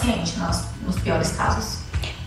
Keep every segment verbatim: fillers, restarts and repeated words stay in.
paciente, nos, nos piores casos.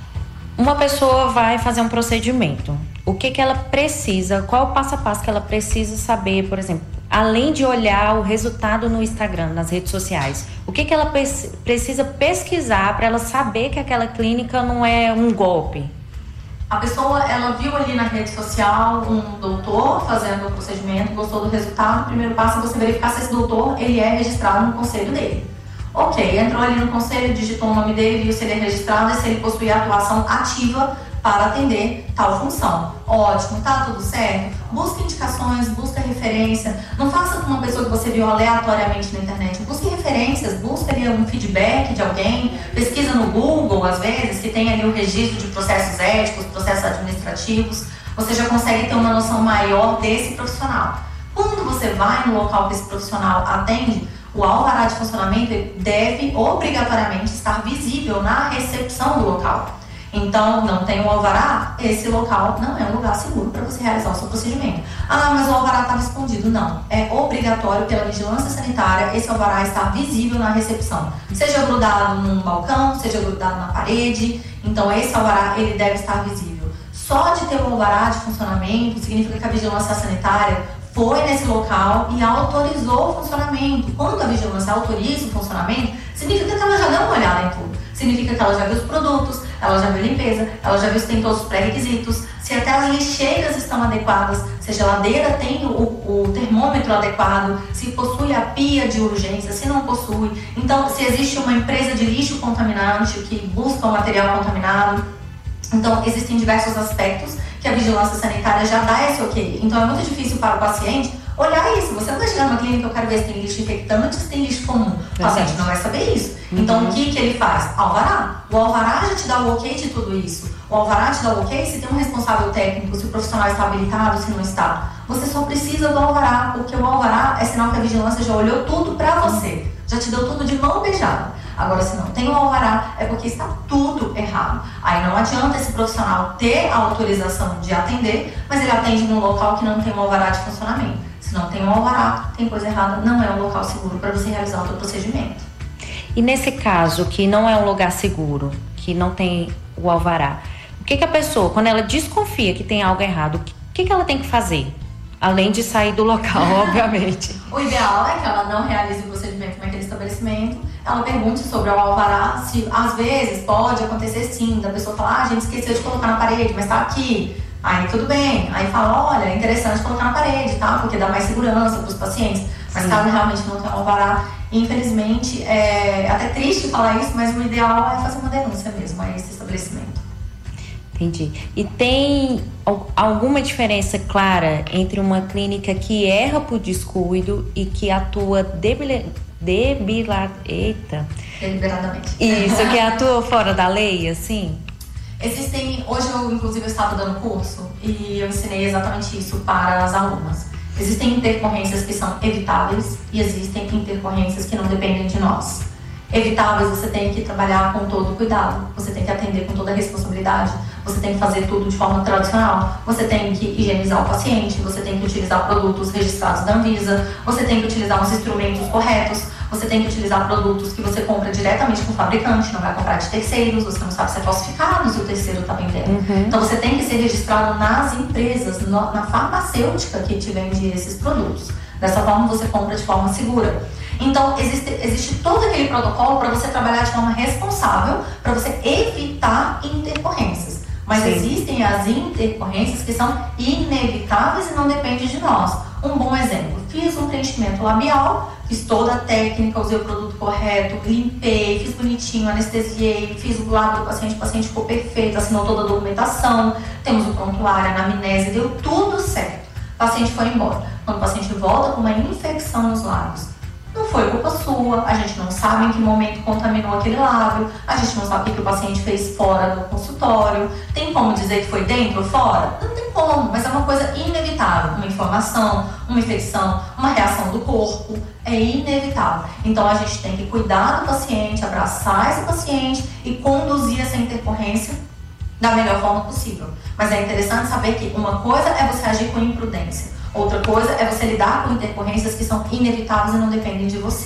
Uma pessoa vai fazer um procedimento. O que que ela precisa, qual o passo a passo que ela precisa saber, por exemplo, além de olhar o resultado no Instagram, nas redes sociais, o que que ela pe- precisa pesquisar para ela saber que aquela clínica não é um golpe? A pessoa, ela viu ali na rede social um doutor fazendo o procedimento, gostou do resultado. O primeiro passo é você verificar se esse doutor ele é registrado no conselho dele. Ok, entrou ali no conselho, digitou o nome dele, viu se ele é registrado e se ele possui atuação ativa para atender tal função. Ótimo, tá tudo certo? Busque indicações, busque referência. Não faça com uma pessoa que você viu aleatoriamente na internet. Busque referências, busque ali um feedback de alguém. Pesquisa no Google, às vezes, que tem ali o registro de processos éticos, processos administrativos. Você já consegue ter uma noção maior desse profissional. Quando você vai no local que esse profissional atende, o alvará de funcionamento deve obrigatoriamente estar visível na recepção do local. Então, não tem o alvará, esse local não é um lugar seguro para você realizar o seu procedimento. Ah, mas o alvará estava escondido. Não, é obrigatório pela vigilância sanitária esse alvará estar visível na recepção. Seja grudado num balcão, seja grudado na parede. Então, esse alvará, ele deve estar visível. Só de ter o alvará de funcionamento significa que a vigilância sanitária foi nesse local e autorizou o funcionamento. Quando a vigilância autoriza o funcionamento, significa que ela já deu uma olhada em tudo. Significa que ela já viu os produtos, ela já viu a limpeza, ela já viu se tem todos os pré-requisitos, se até as lixeiras estão adequadas, se a geladeira tem o, o termômetro adequado, se possui a pia de urgência, se não possui. Então, se existe uma empresa de lixo contaminante que busca o material contaminado. Então, existem diversos aspectos que a vigilância sanitária já dá esse ok. Então, é muito difícil para o paciente olhar isso. Você não vai chegar numa clínica, eu quero ver se tem lixo infectante, se tem lixo comum. O paciente não vai saber isso. Uhum. Então, o que, que ele faz? Alvará. O alvará já te dá o ok de tudo isso. O alvará te dá o ok se tem um responsável técnico, se o profissional está habilitado, se não está. Você só precisa do alvará, porque o alvará é sinal que a vigilância já olhou tudo para você. Já te deu tudo de mão beijada. Agora, se não tem o alvará, é porque está tudo errado. Aí não adianta esse profissional ter a autorização de atender, mas ele atende num local que não tem um alvará de funcionamento. Se não tem um alvará, tem coisa errada, não é um local seguro para você realizar o seu procedimento. E nesse caso, que não é um lugar seguro, que não tem o alvará, o que, que a pessoa, quando ela desconfia que tem algo errado, o que, que ela tem que fazer? Além de sair do local, obviamente. O ideal é que ela não realize o procedimento naquele estabelecimento. Ela pergunte sobre o alvará, se às vezes pode acontecer sim, da pessoa falar, ah, a gente esqueceu de colocar na parede, mas tá aqui. Aí tudo bem. Aí fala, olha, é interessante colocar na parede, tá? Porque dá mais segurança para os pacientes. Mas sim, caso realmente não tenha um alvará, infelizmente, é até triste falar isso, mas o ideal é fazer uma denúncia mesmo a esse estabelecimento. Entendi. E tem alguma diferença clara entre uma clínica que erra por descuido e que atua debile... Debila... Eita. Deliberadamente. Isso, que atua fora da lei, assim? Existem... Hoje eu, inclusive, eu estava dando curso e eu ensinei exatamente isso para as alunas. Existem intercorrências que são evitáveis e existem intercorrências que não dependem de nós. Evitáveis, você tem que trabalhar com todo cuidado, você tem que atender com toda a responsabilidade, você tem que fazer tudo de forma tradicional, você tem que higienizar o paciente, você tem que utilizar produtos registrados da Anvisa, você tem que utilizar os instrumentos corretos, você tem que utilizar produtos que você compra diretamente com o fabricante, não vai comprar de terceiros, você não sabe se é falsificado, se o terceiro está vendendo. Uhum. Então você tem que ser registrado nas empresas, no, na farmacêutica que te vende esses produtos. Dessa forma você compra de forma segura. Então, existe, existe todo aquele protocolo para você trabalhar de forma responsável, para você evitar intercorrências. Mas sim, existem as intercorrências que são inevitáveis e não dependem de nós. Um bom exemplo, fiz um preenchimento labial, fiz toda a técnica, usei o produto correto, limpei, fiz bonitinho, anestesiei, fiz o lábio do paciente, o paciente ficou perfeito, assinou toda a documentação, temos o prontuário, a anamnese, deu tudo certo. O paciente foi embora. Quando o paciente volta com uma infecção nos lábios, não foi culpa sua, a gente não sabe em que momento contaminou aquele lábio, a gente não sabe o que o paciente fez fora do consultório. Tem como dizer que foi dentro ou fora? Não tem como, mas é uma coisa inevitável. Uma inflamação, uma infecção, uma reação do corpo, é inevitável. Então a gente tem que cuidar do paciente, abraçar esse paciente e conduzir essa intercorrência da melhor forma possível. Mas é interessante saber que uma coisa é você agir com imprudência, outra coisa é você lidar com intercorrências que são inevitáveis e não dependem de você.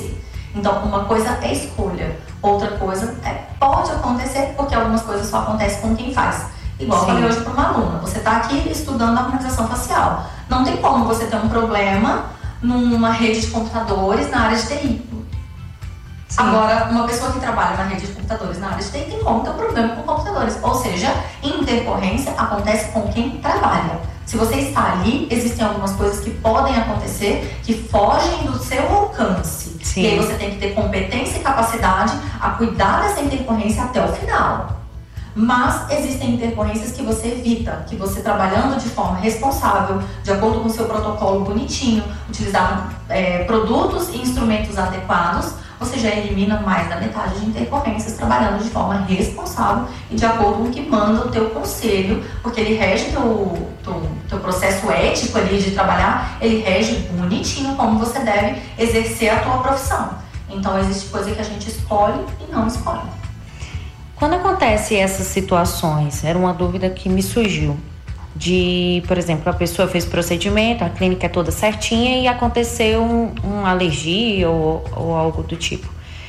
Então, uma coisa é escolha, outra coisa é, pode acontecer, porque algumas coisas só acontecem com quem faz. Igual eu falei hoje para uma aluna, você está aqui estudando a harmonização facial. Não tem como você ter um problema numa rede de computadores na área de T I. Sim. Agora, uma pessoa que trabalha na rede de computadores na área de T I tem como ter um problema com computadores. Ou seja, intercorrência acontece com quem trabalha. Se você está ali, existem algumas coisas que podem acontecer que fogem do seu alcance. Sim. E aí você tem que ter competência e capacidade a cuidar dessa intercorrência até o final. Mas existem intercorrências que você evita, que você trabalhando de forma responsável, de acordo com o seu protocolo bonitinho, utilizar é, produtos e instrumentos adequados, você já elimina mais da metade de intercorrências trabalhando de forma responsável e de acordo com o que manda o teu conselho, porque ele rege teu, teu, teu processo ético ali de trabalhar, ele rege bonitinho como você deve exercer a tua profissão. Então existe coisa que a gente escolhe e não escolhe. Quando acontece essas situações, era uma dúvida que me surgiu, de, por exemplo, a pessoa fez procedimento, a clínica é toda certinha e aconteceu um, uma alergia ou, ou algo do tipo.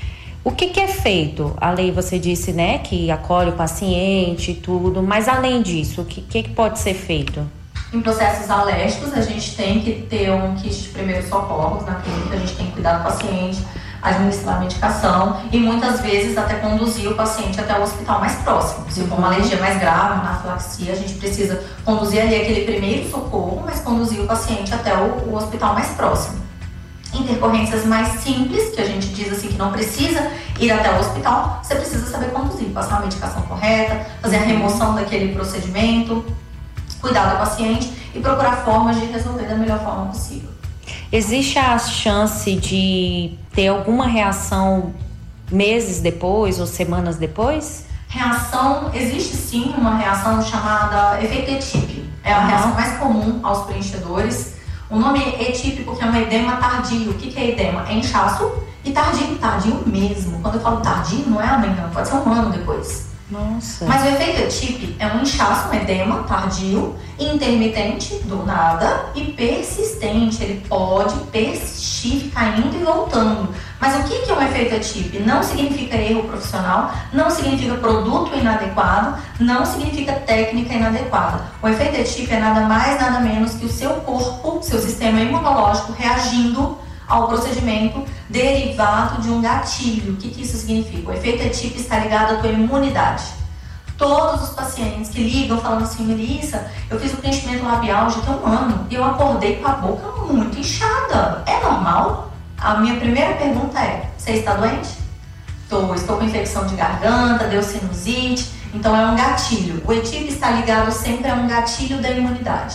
O que, que é feito? A lei, você disse, né, que acolhe o paciente e tudo, mas além disso, o que, que pode ser feito? Em processos alérgicos, a gente tem que ter um kit de primeiros socorros na clínica, a gente tem que cuidar do paciente, administrar a medicação e muitas vezes até conduzir o paciente até o hospital mais próximo. Se for uma alergia mais grave, uma anafilaxia, a gente precisa conduzir ali aquele primeiro socorro, mas conduzir o paciente até o, o hospital mais próximo. Intercorrências mais simples, que a gente diz assim que não precisa ir até o hospital, você precisa saber conduzir, passar a medicação correta, fazer a remoção daquele procedimento, cuidar do paciente e procurar formas de resolver da melhor forma possível. Existe a chance de ter alguma reação meses depois ou semanas depois? Reação, existe sim uma reação chamada efeito etípico. É a uhum. reação mais comum aos preenchedores. O nome é etípico porque é um edema tardio. O que é edema? É inchaço e tardio, tardio mesmo. Quando eu falo tardio, não é amanhã, pode ser um ano depois. Nossa. Mas o efeito etípico é um inchaço, um edema tardio, intermitente, do nada, e persistente. Ele pode persistir, ficar indo e voltando. Mas o que é um efeito etípico? Não significa erro profissional, não significa produto inadequado, não significa técnica inadequada. O efeito etípico é nada mais, nada menos que o seu corpo, seu sistema imunológico reagindo ao procedimento derivado de um gatilho. O que, que isso significa? O efeito etípico está ligado à tua imunidade. Todos os pacientes que ligam falando assim, Melissa, eu fiz o preenchimento labial já tem um ano e eu acordei com a boca muito inchada. É normal? A minha primeira pergunta é, você está doente? Tô, estou com infecção de garganta, deu sinusite, então é um gatilho. O etípico está ligado sempre a um gatilho da imunidade.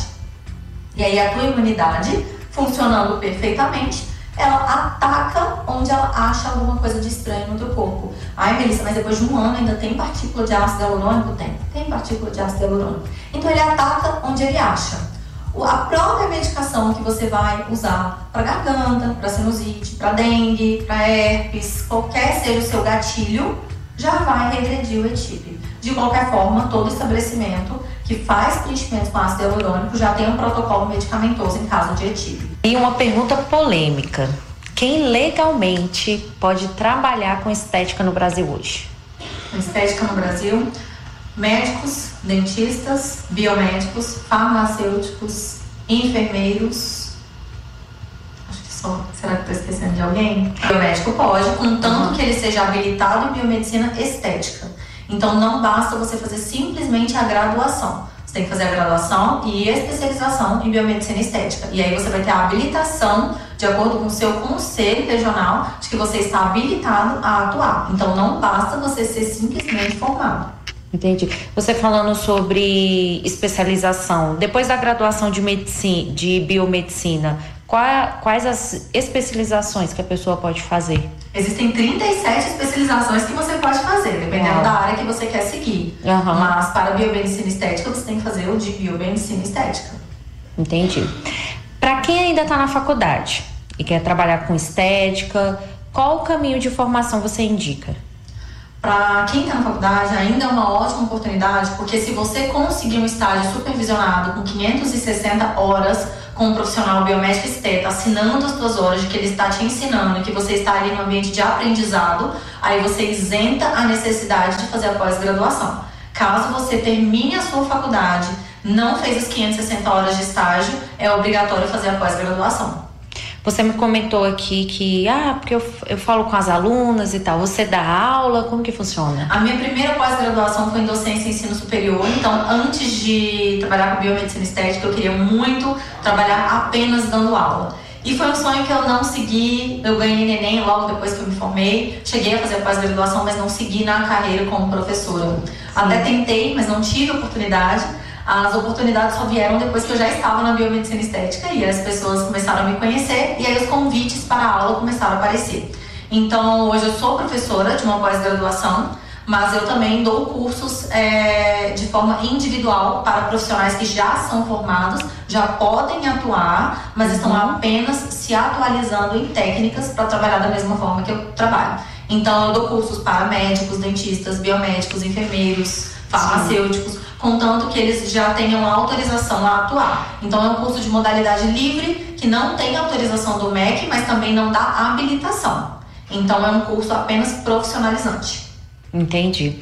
E aí a tua imunidade, funcionando perfeitamente, ela ataca onde ela acha alguma coisa de estranho no teu corpo. Ai, Melissa, mas depois de um ano ainda tem partícula de ácido hialurônico? Tem, tem partícula de ácido hialurônico. Então ele ataca onde ele acha. A própria medicação que você vai usar para garganta, para sinusite, para dengue, para herpes, qualquer seja o seu gatilho, já vai regredir o etípico. De qualquer forma, todo estabelecimento que faz preenchimento com ácido hialurônico já tem um protocolo medicamentoso em caso de etípico. E uma pergunta polêmica. Quem legalmente pode trabalhar com estética no Brasil hoje? Com estética no Brasil, médicos, dentistas, biomédicos, farmacêuticos, enfermeiros. Acho que só. Será que estou esquecendo de alguém? Biomédico pode, contanto que ele seja habilitado em biomedicina estética. Então não basta você fazer simplesmente a graduação. Você tem que fazer a graduação e especialização em biomedicina estética. E aí você vai ter a habilitação de acordo com o seu conselho regional de que você está habilitado a atuar. Então não basta você ser simplesmente formado. Entendi. Você falando sobre especialização, depois da graduação de medicina, de biomedicina, quais as especializações que a pessoa pode fazer? Existem trinta e sete especializações que você pode fazer, dependendo Uau. da área que você quer seguir. Uhum. Mas para biomedicina estética, você tem que fazer o de biomedicina estética. Entendi. Para quem ainda está na faculdade e quer trabalhar com estética, qual o caminho de formação você indica? Para quem está na faculdade, ainda é uma ótima oportunidade, porque se você conseguir um estágio supervisionado com quinhentas e sessenta horas, com um profissional biomédico esteta, assinando as suas horas de que ele está te ensinando, que você está ali no ambiente de aprendizado, aí você isenta a necessidade de fazer a pós-graduação. Caso você termine a sua faculdade, não fez as quinhentas e sessenta horas de estágio, é obrigatório fazer a pós-graduação. Você me comentou aqui que, ah, porque eu, eu falo com as alunas e tal, você dá aula, como que funciona? A minha primeira pós-graduação foi em docência e ensino superior, então antes de trabalhar com biomedicina estética, eu queria muito trabalhar apenas dando aula. E foi um sonho que eu não segui, eu ganhei neném logo depois que eu me formei, cheguei a fazer a pós-graduação, mas não segui na carreira como professora. Até tentei, mas não tive oportunidade. As oportunidades só vieram depois que eu já estava na biomedicina estética e as pessoas começaram a me conhecer e aí os convites para a aula começaram a aparecer. Então, hoje eu sou professora de uma pós-graduação, mas eu também dou cursos é, de forma individual para profissionais que já são formados, já podem atuar, mas estão apenas se atualizando em técnicas para trabalhar da mesma forma que eu trabalho. Então, eu dou cursos para médicos, dentistas, biomédicos, enfermeiros, farmacêuticos, sim, contanto que eles já tenham autorização a atuar. Então é um curso de modalidade livre, que não tem autorização do M E C, mas também não dá habilitação. Então é um curso apenas profissionalizante. Entendi.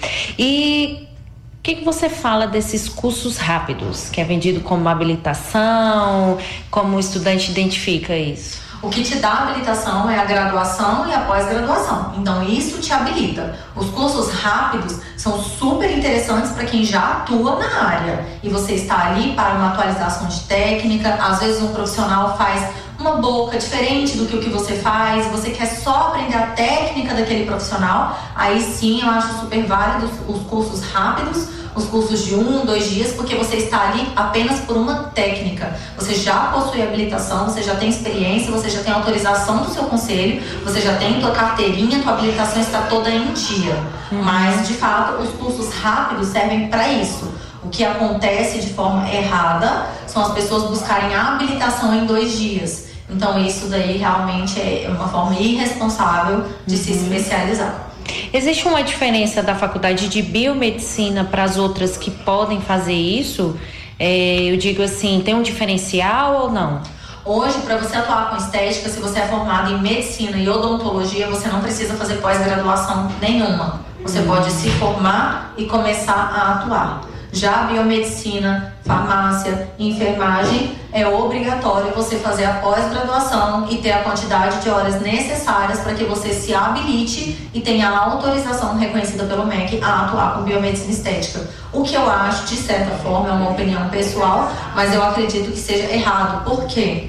E o que, que você fala desses cursos rápidos, que é vendido como habilitação, como o estudante identifica isso? O que te dá habilitação é a graduação e a pós-graduação. Então, isso te habilita. Os cursos rápidos são super interessantes para quem já atua na área. E você está ali para uma atualização de técnica. Às vezes, um profissional faz uma boca diferente do que o que você faz. Você quer só aprender a técnica daquele profissional. Aí sim, eu acho super válido os cursos rápidos, os cursos de um, dois dias, porque você está ali apenas por uma técnica. Você já possui habilitação, você já tem experiência, você já tem autorização do seu conselho, você já tem tua carteirinha, tua habilitação está toda em dia. Uhum. Mas, de fato, os cursos rápidos servem para isso. O que acontece de forma errada são as pessoas buscarem a habilitação em dois dias. Então, isso daí realmente é uma forma irresponsável de uhum. se especializar. Existe uma diferença da faculdade de biomedicina para as outras que podem fazer isso? É, eu digo assim, tem um diferencial ou não? Hoje, para você atuar com estética, se você é formado em medicina e odontologia, você não precisa fazer pós-graduação nenhuma. Você hum. pode se formar e começar a atuar. Já a biomedicina, farmácia e enfermagem, é obrigatório você fazer a pós-graduação e ter a quantidade de horas necessárias para que você se habilite e tenha a autorização reconhecida pelo M E C a atuar com biomedicina estética. O que eu acho, de certa forma, é uma opinião pessoal, mas eu acredito que seja errado. Por quê?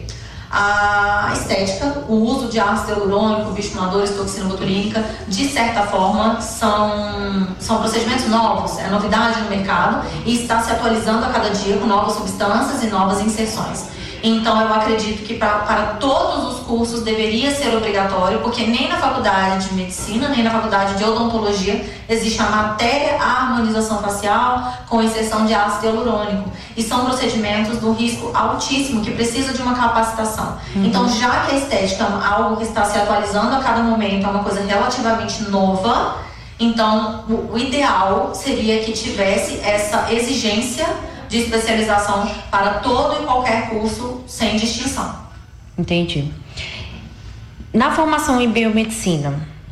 A estética, o uso de ácido hialurônico, bioestimuladores, toxina botulínica, de certa forma, são, são procedimentos novos, é novidade no mercado e está se atualizando a cada dia com novas substâncias e novas inserções. Então, eu acredito que pra, para todos os cursos deveria ser obrigatório, porque nem na faculdade de medicina, nem na faculdade de odontologia existe a matéria a harmonização facial com inserção de ácido hialurônico. E são procedimentos do risco altíssimo que precisam de uma capacitação. Uhum. Então, já que a estética é algo que está se atualizando a cada momento, é uma coisa relativamente nova, então o, o ideal seria que tivesse essa exigência de especialização para todo e qualquer curso sem distinção. Entendi. Na formação em biomedicina,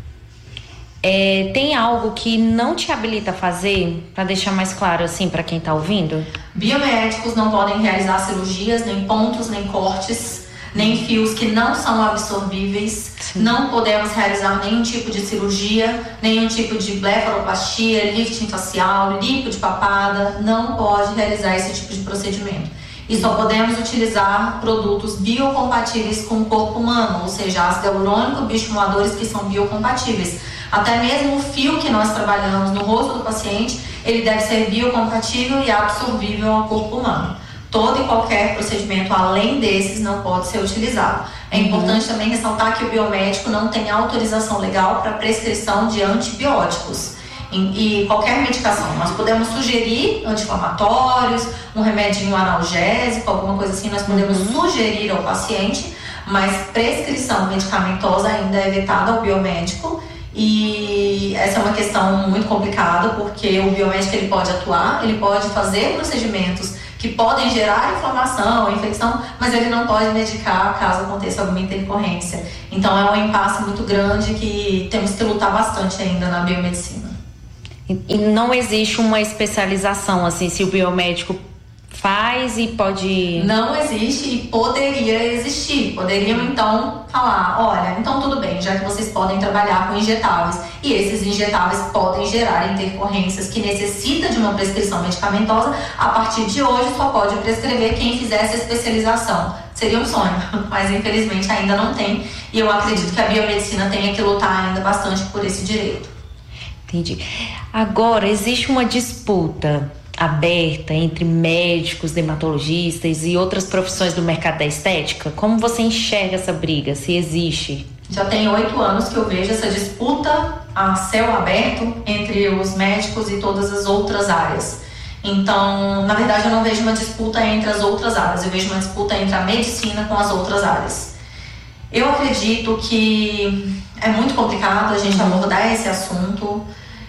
é, tem algo que não te habilita a fazer, para deixar mais claro assim para quem está ouvindo? Biomédicos não podem realizar cirurgias, nem pontos, nem cortes, nem fios que não são absorvíveis. Sim. Não podemos realizar nenhum tipo de cirurgia, nenhum tipo de blefaroplastia, lifting facial, lipo de papada. Não pode realizar esse tipo de procedimento. E só podemos utilizar produtos biocompatíveis com o corpo humano, ou seja, ácido hialurônico, bioestimuladores que são biocompatíveis. Até mesmo o fio que nós trabalhamos no rosto do paciente, ele deve ser biocompatível e absorvível ao corpo humano. Todo e qualquer procedimento além desses não pode ser utilizado. É importante também ressaltar que o biomédico não tem autorização legal para prescrição de antibióticos e qualquer medicação. Nós podemos sugerir anti-inflamatórios, um remedinho analgésico, alguma coisa assim, nós podemos uhum. sugerir ao paciente, mas prescrição medicamentosa ainda é vetada ao biomédico. E essa é uma questão muito complicada, porque o biomédico ele pode atuar, ele pode fazer procedimentos que podem gerar inflamação, infecção, mas ele não pode medicar caso aconteça alguma intercorrência. Então é um impasse muito grande que temos que lutar bastante ainda na biomedicina. E não existe uma especialização, assim, se o biomédico faz e pode... Não existe e poderia existir. Poderiam, então, falar, olha, então tudo bem, já que vocês podem trabalhar com injetáveis e esses injetáveis podem gerar intercorrências que necessitam de uma prescrição medicamentosa, a partir de hoje só pode prescrever quem fizer essa especialização. Seria um sonho, mas infelizmente ainda não tem. E eu acredito que a biomedicina tenha que lutar ainda bastante por esse direito. Entendi. Agora, existe uma disputa aberta entre médicos, dermatologistas e outras profissões do mercado da estética? Como você enxerga essa briga, se existe? Já tem oito anos que eu vejo essa disputa a céu aberto entre os médicos e todas as outras áreas. Então, na verdade, eu não vejo uma disputa entre as outras áreas, eu vejo uma disputa entre a medicina com as outras áreas. Eu acredito que é muito complicado a gente abordar esse assunto.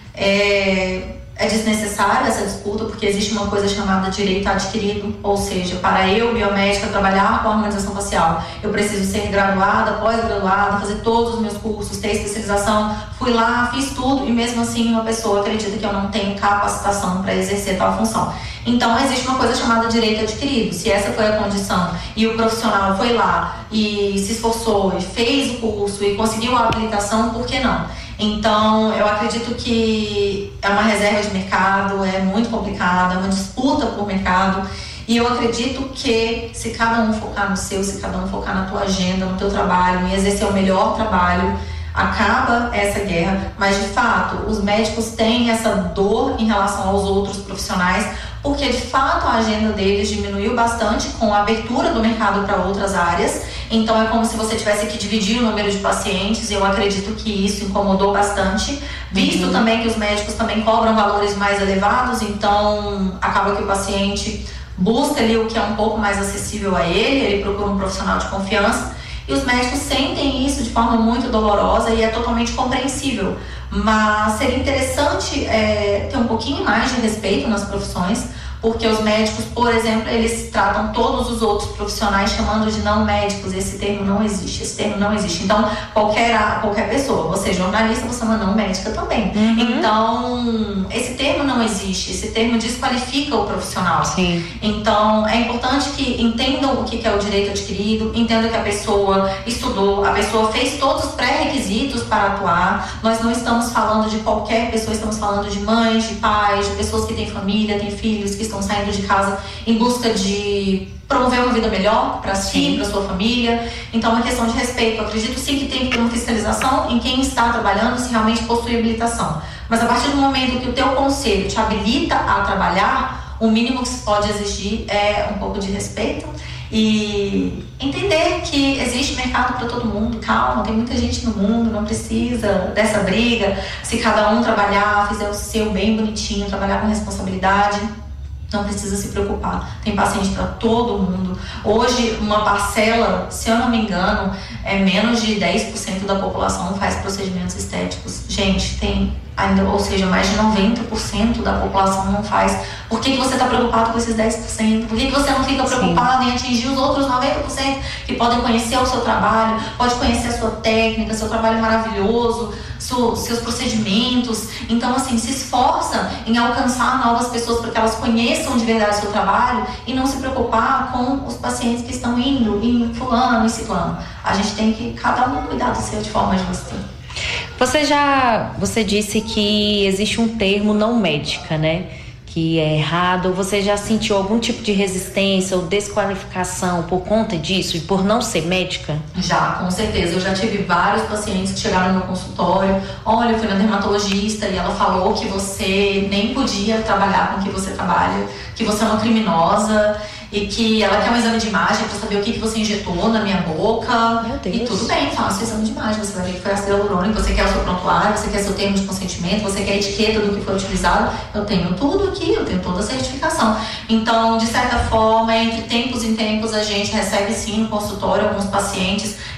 É... É desnecessária essa disputa porque existe uma coisa chamada direito adquirido, ou seja, para eu, biomédica, trabalhar com a harmonização facial, eu preciso ser graduada, pós-graduada, fazer todos os meus cursos, ter especialização. Fui lá, fiz tudo e mesmo assim uma pessoa acredita que eu não tenho capacitação para exercer tal função. Então existe uma coisa chamada direito adquirido. Se essa foi a condição e o profissional foi lá e se esforçou e fez o curso e conseguiu a habilitação, por que não? Então, eu acredito que é uma reserva de mercado, é muito complicado, é uma disputa por mercado. E eu acredito que se cada um focar no seu, se cada um focar na tua agenda, no teu trabalho, e exercer o melhor trabalho, acaba essa guerra. Mas, de fato, os médicos têm essa dor em relação aos outros profissionais, porque, de fato, a agenda deles diminuiu bastante com a abertura do mercado para outras áreas. Então, é como se você tivesse que dividir o número de pacientes. Eu acredito que isso incomodou bastante, visto uhum. também que os médicos também cobram valores mais elevados. Então, acaba que o paciente busca ali o que é um pouco mais acessível a ele, ele procura um profissional de confiança. E os médicos sentem isso de forma muito dolorosa e é totalmente compreensível. Mas seria interessante é, ter um pouquinho mais de respeito nas profissões, porque os médicos, por exemplo, eles tratam todos os outros profissionais chamando de não médicos. Esse termo não existe, esse termo não existe. Então, qualquer, qualquer pessoa, você é jornalista, você é uma não médica também. Uhum. Então, esse termo não existe, esse termo desqualifica o profissional. Sim. Então, é importante que entendam o que é o direito adquirido, entendam que a pessoa estudou, a pessoa fez todos os pré-requisitos para atuar. Nós não estamos falando de qualquer pessoa, estamos falando de mães, de pais, de pessoas que têm família, têm filhos, que estão saindo de casa em busca de promover uma vida melhor para si, para sua família. Então é uma questão de respeito. Eu acredito sim que tem que ter uma fiscalização em quem está trabalhando, se realmente possui habilitação. Mas a partir do momento que o teu conselho te habilita a trabalhar, o mínimo que se pode exigir é um pouco de respeito e entender que existe mercado para todo mundo. Calma, tem muita gente no mundo, não precisa dessa briga. Se cada um trabalhar, fizer o seu bem bonitinho, trabalhar com responsabilidade, não precisa se preocupar. Tem paciente para todo mundo. Hoje, uma parcela, se eu não me engano, é menos de dez por cento da população faz procedimentos estéticos. Gente, tem ainda, ou seja, mais de noventa por cento da população não faz. Por que, que você está preocupado com esses dez por cento? Por que, que você não fica preocupado Sim. em atingir os outros noventa por cento que podem conhecer o seu trabalho, pode conhecer a sua técnica, seu trabalho maravilhoso, seu, seus procedimentos? Então, assim, se esforça em alcançar novas pessoas para que elas conheçam de verdade o seu trabalho e não se preocupar com os pacientes que estão indo em fulano e ciclano. A gente tem que, cada um, cuidar do seu de forma justa. Você já, você disse que existe um termo não médica, né? Que é errado. Você já sentiu algum tipo de resistência ou desqualificação por conta disso e por não ser médica? Já, com certeza. Eu já tive vários pacientes que chegaram no meu consultório. Olha, eu fui na dermatologista e ela falou que você nem podia trabalhar com o que você trabalha, que você é uma criminosa e que ela quer um exame de imagem para saber o que, que você injetou na minha boca. Meu Deus. E tudo bem, faça o exame de imagem. Você vai ver que foi ácido hialurônico, você quer o seu prontuário, você quer seu termo de consentimento, você quer a etiqueta do que foi utilizado. Eu tenho tudo aqui, eu tenho toda a certificação. Então, de certa forma, entre tempos em tempos, a gente recebe sim no consultório alguns pacientes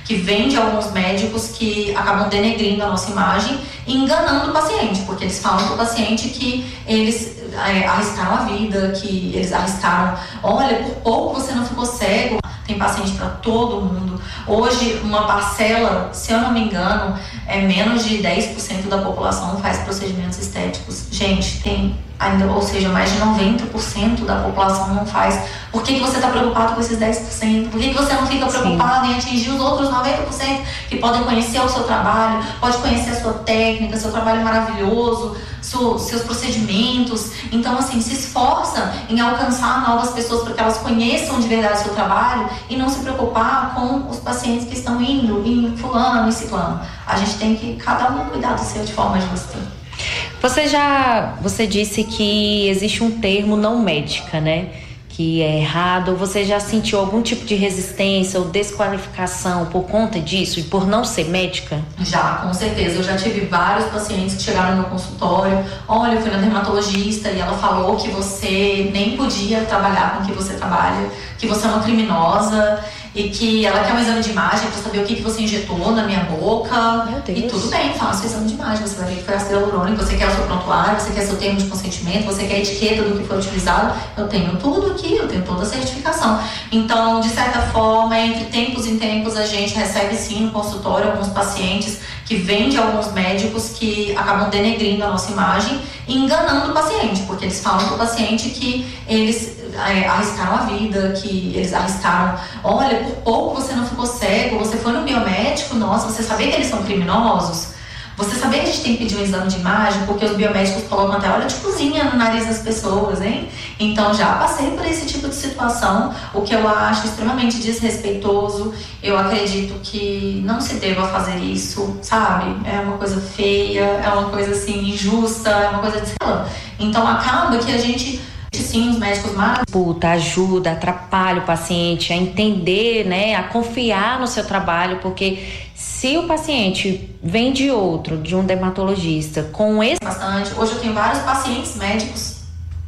que vem de alguns médicos que acabam denegrindo a nossa imagem e enganando o paciente, porque eles falam para o paciente que eles é, arriscaram a vida, que eles arriscaram, olha, por pouco você não ficou cego. Tem paciente para todo mundo. Hoje, uma parcela, se eu não me engano, é menos de dez por cento da população faz procedimentos estéticos. Gente, tem ainda, ou seja, mais de noventa por cento da população não faz. Por que, que você está preocupado com esses dez por cento? Por que, que você não fica preocupado Sim. em atingir os outros noventa por cento que podem conhecer o seu trabalho, pode conhecer a sua técnica, seu trabalho maravilhoso, seu, seus procedimentos? Então, assim, se esforça em alcançar novas pessoas para que elas conheçam de verdade o seu trabalho e não se preocupar com os pacientes que estão indo em fulano e ciclano. A gente tem que, cada um, cuidar do seu de forma justa. Você já, você disse que existe um termo não médica, né? Que é errado. Você já sentiu algum tipo de resistência ou desqualificação por conta disso e por não ser médica? Já, com certeza. Eu já tive vários pacientes que chegaram no meu consultório. Olha, eu fui na dermatologista e ela falou que você nem podia trabalhar com o que você trabalha, que você é uma criminosa e que ela quer um exame de imagem para saber o que, que você injetou na minha boca. Meu Deus. E tudo bem, faça o exame de imagem. Você vai ver que foi ácido hialurônico, você quer o seu prontuário, você quer seu termo de consentimento, você quer a etiqueta do que foi utilizado. Eu tenho tudo aqui, eu tenho toda a certificação. Então, de certa forma, entre tempos em tempos, a gente recebe sim no consultório alguns pacientes que vêm de alguns médicos que acabam denegrindo a nossa imagem e enganando o paciente, porque eles falam para o paciente que eles é, arriscaram a vida, que eles arriscaram, olha, por pouco você não ficou cego, você foi no biomédico, nossa, você sabia que eles são criminosos? Você sabia que a gente tem que pedir um exame de imagem porque os biomédicos colocam até óleo de cozinha no nariz das pessoas, hein? Então já passei por esse tipo de situação, o que eu acho extremamente desrespeitoso. Eu acredito que não se deva fazer isso, sabe? É uma coisa feia, é uma coisa assim injusta, é uma coisa de sei lá. Então acaba que a gente sim, os médicos maravilhosos. Puta, ajuda, atrapalha o paciente a entender, né, a confiar no seu trabalho, porque se o paciente vem de outro, de um dermatologista, com esse... Bastante. Hoje eu tenho vários pacientes médicos,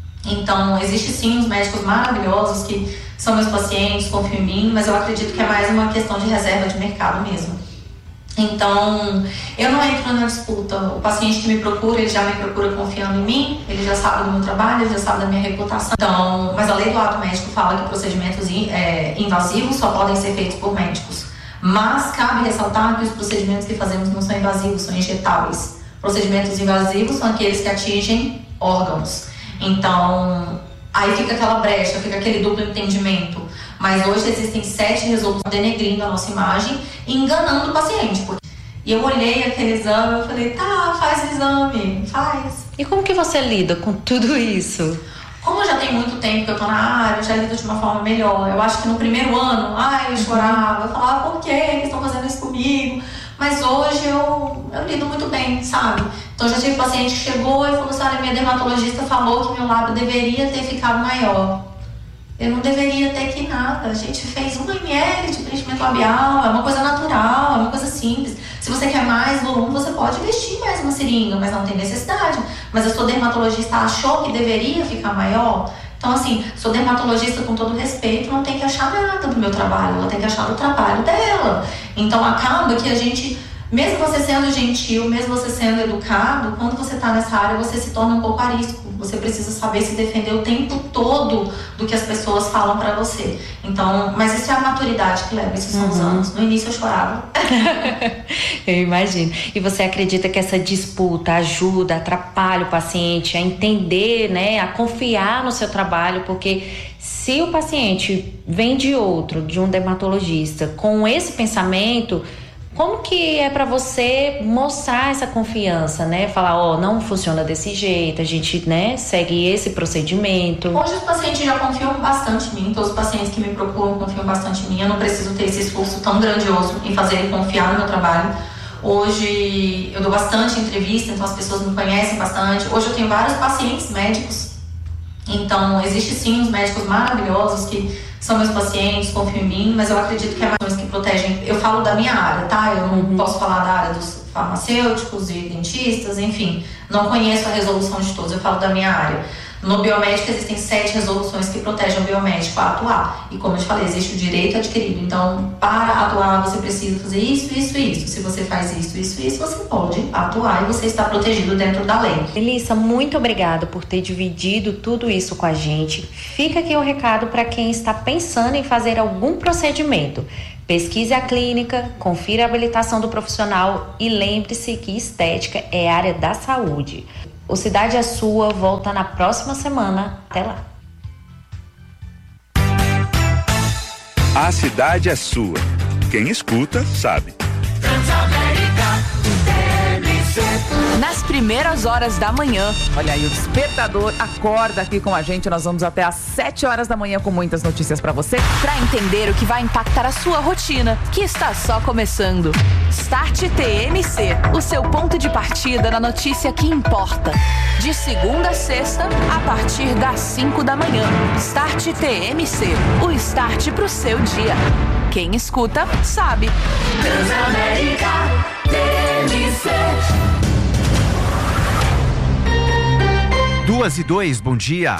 então existe sim os médicos maravilhosos que são meus pacientes, confiam em mim, mas eu acredito que é mais uma questão de reserva de mercado mesmo. Então, eu não entro na disputa. O paciente que me procura, ele já me procura confiando em mim, ele já sabe do meu trabalho, ele já sabe da minha reputação. Então, mas a lei do ato médico fala que procedimentos é, invasivos só podem ser feitos por médicos. Mas cabe ressaltar que os procedimentos que fazemos não são invasivos, são injetáveis. Procedimentos invasivos são aqueles que atingem órgãos. Então, aí fica aquela brecha, fica aquele duplo entendimento. Mas hoje existem sete resoluções denegrindo a nossa imagem e enganando o paciente. E eu olhei aquele exame e falei, tá, faz o exame, faz. E como que você lida com tudo isso? Como já tem muito tempo que eu tô na área, eu já lido de uma forma melhor. Eu acho que no primeiro ano, ai, eu chorava, eu falava, por que eles estão fazendo isso comigo? Mas hoje eu, eu lido muito bem, sabe? Então já tive paciente que chegou e falou assim, olha, minha dermatologista falou que meu lábio deveria ter ficado maior. Eu não deveria ter que nada. A gente fez um mililitro de preenchimento labial, é uma coisa natural, é uma coisa simples. Se você quer mais volume, você pode investir mais uma seringa, mas não tem necessidade. Mas a sua dermatologista achou que deveria ficar maior. Então, assim, sou dermatologista com todo respeito, não tem que achar nada do meu trabalho, ela tem que achar do trabalho dela. Então, acaba que a gente, mesmo você sendo gentil, mesmo você sendo educado, quando você está nessa área, você se torna um pouco arisco. Você precisa saber se defender o tempo todo do que as pessoas falam pra você. Então, mas isso é a maturidade que leva, esses são os Uhum. anos. No início eu chorava. Eu imagino. E você acredita que essa disputa ajuda, atrapalha o paciente a entender, né, a confiar no seu trabalho? Porque se o paciente vem de outro, de um dermatologista, com esse pensamento, como que é para você mostrar essa confiança, né? Falar, ó, oh, não funciona desse jeito, a gente, né, segue esse procedimento. Hoje os pacientes já confiam bastante em mim, todos os pacientes que me procuram confiam bastante em mim. Eu não preciso ter esse esforço tão grandioso em fazer ele confiar no meu trabalho. Hoje eu dou bastante entrevista, então as pessoas me conhecem bastante. Hoje eu tenho vários pacientes médicos, então existe sim os médicos maravilhosos que são meus pacientes, confiam em mim, mas eu acredito que é mais que protegem. Eu falo da minha área, tá? Eu não uhum. posso falar da área dos farmacêuticos e dentistas, enfim. Não conheço a resolução de todos, eu falo da minha área. No biomédico existem sete resoluções que protegem o biomédico a atuar. E como eu te falei, existe o direito adquirido. Então, para atuar, você precisa fazer isso, isso e isso. Se você faz isso, isso e isso, você pode atuar e você está protegido dentro da lei. Melissa, muito obrigada por ter dividido tudo isso com a gente. Fica aqui o recado para quem está pensando em fazer algum procedimento. Pesquise a clínica, confira a habilitação do profissional e lembre-se que estética é área da saúde. O Cidade é Sua volta na próxima semana. Até lá. A cidade é sua. Quem escuta, sabe. Nas primeiras horas da manhã. Olha aí, o Despertador acorda aqui com a gente. Nós vamos até às sete horas da manhã com muitas notícias pra você, pra entender o que vai impactar a sua rotina, que está só começando. Start T M C, o seu ponto de partida na notícia que importa. De segunda a sexta, a partir das cinco da manhã. Start T M C, o start pro seu dia. Quem escuta, sabe. Transamérica T M C. Duas e dois, bom dia.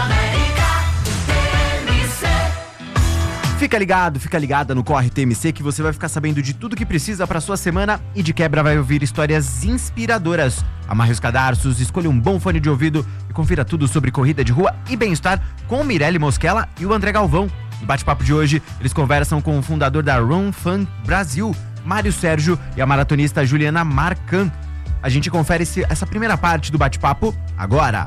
Fica ligado, fica ligada no Corre T M C que você vai ficar sabendo de tudo que precisa para sua semana e de quebra vai ouvir histórias inspiradoras. Amarre os cadarços, escolha um bom fone de ouvido e confira tudo sobre corrida de rua e bem-estar com Mirelle Mosquela e o André Galvão. No bate-papo de hoje, eles conversam com o fundador da Run Fun Brasil, Mário Sérgio, e a maratonista Juliana Marcan. A gente confere esse, essa primeira parte do bate-papo agora.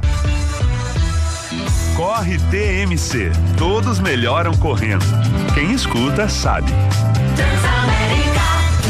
Corre T M C. Todos melhoram correndo. Quem escuta, sabe. Transamérica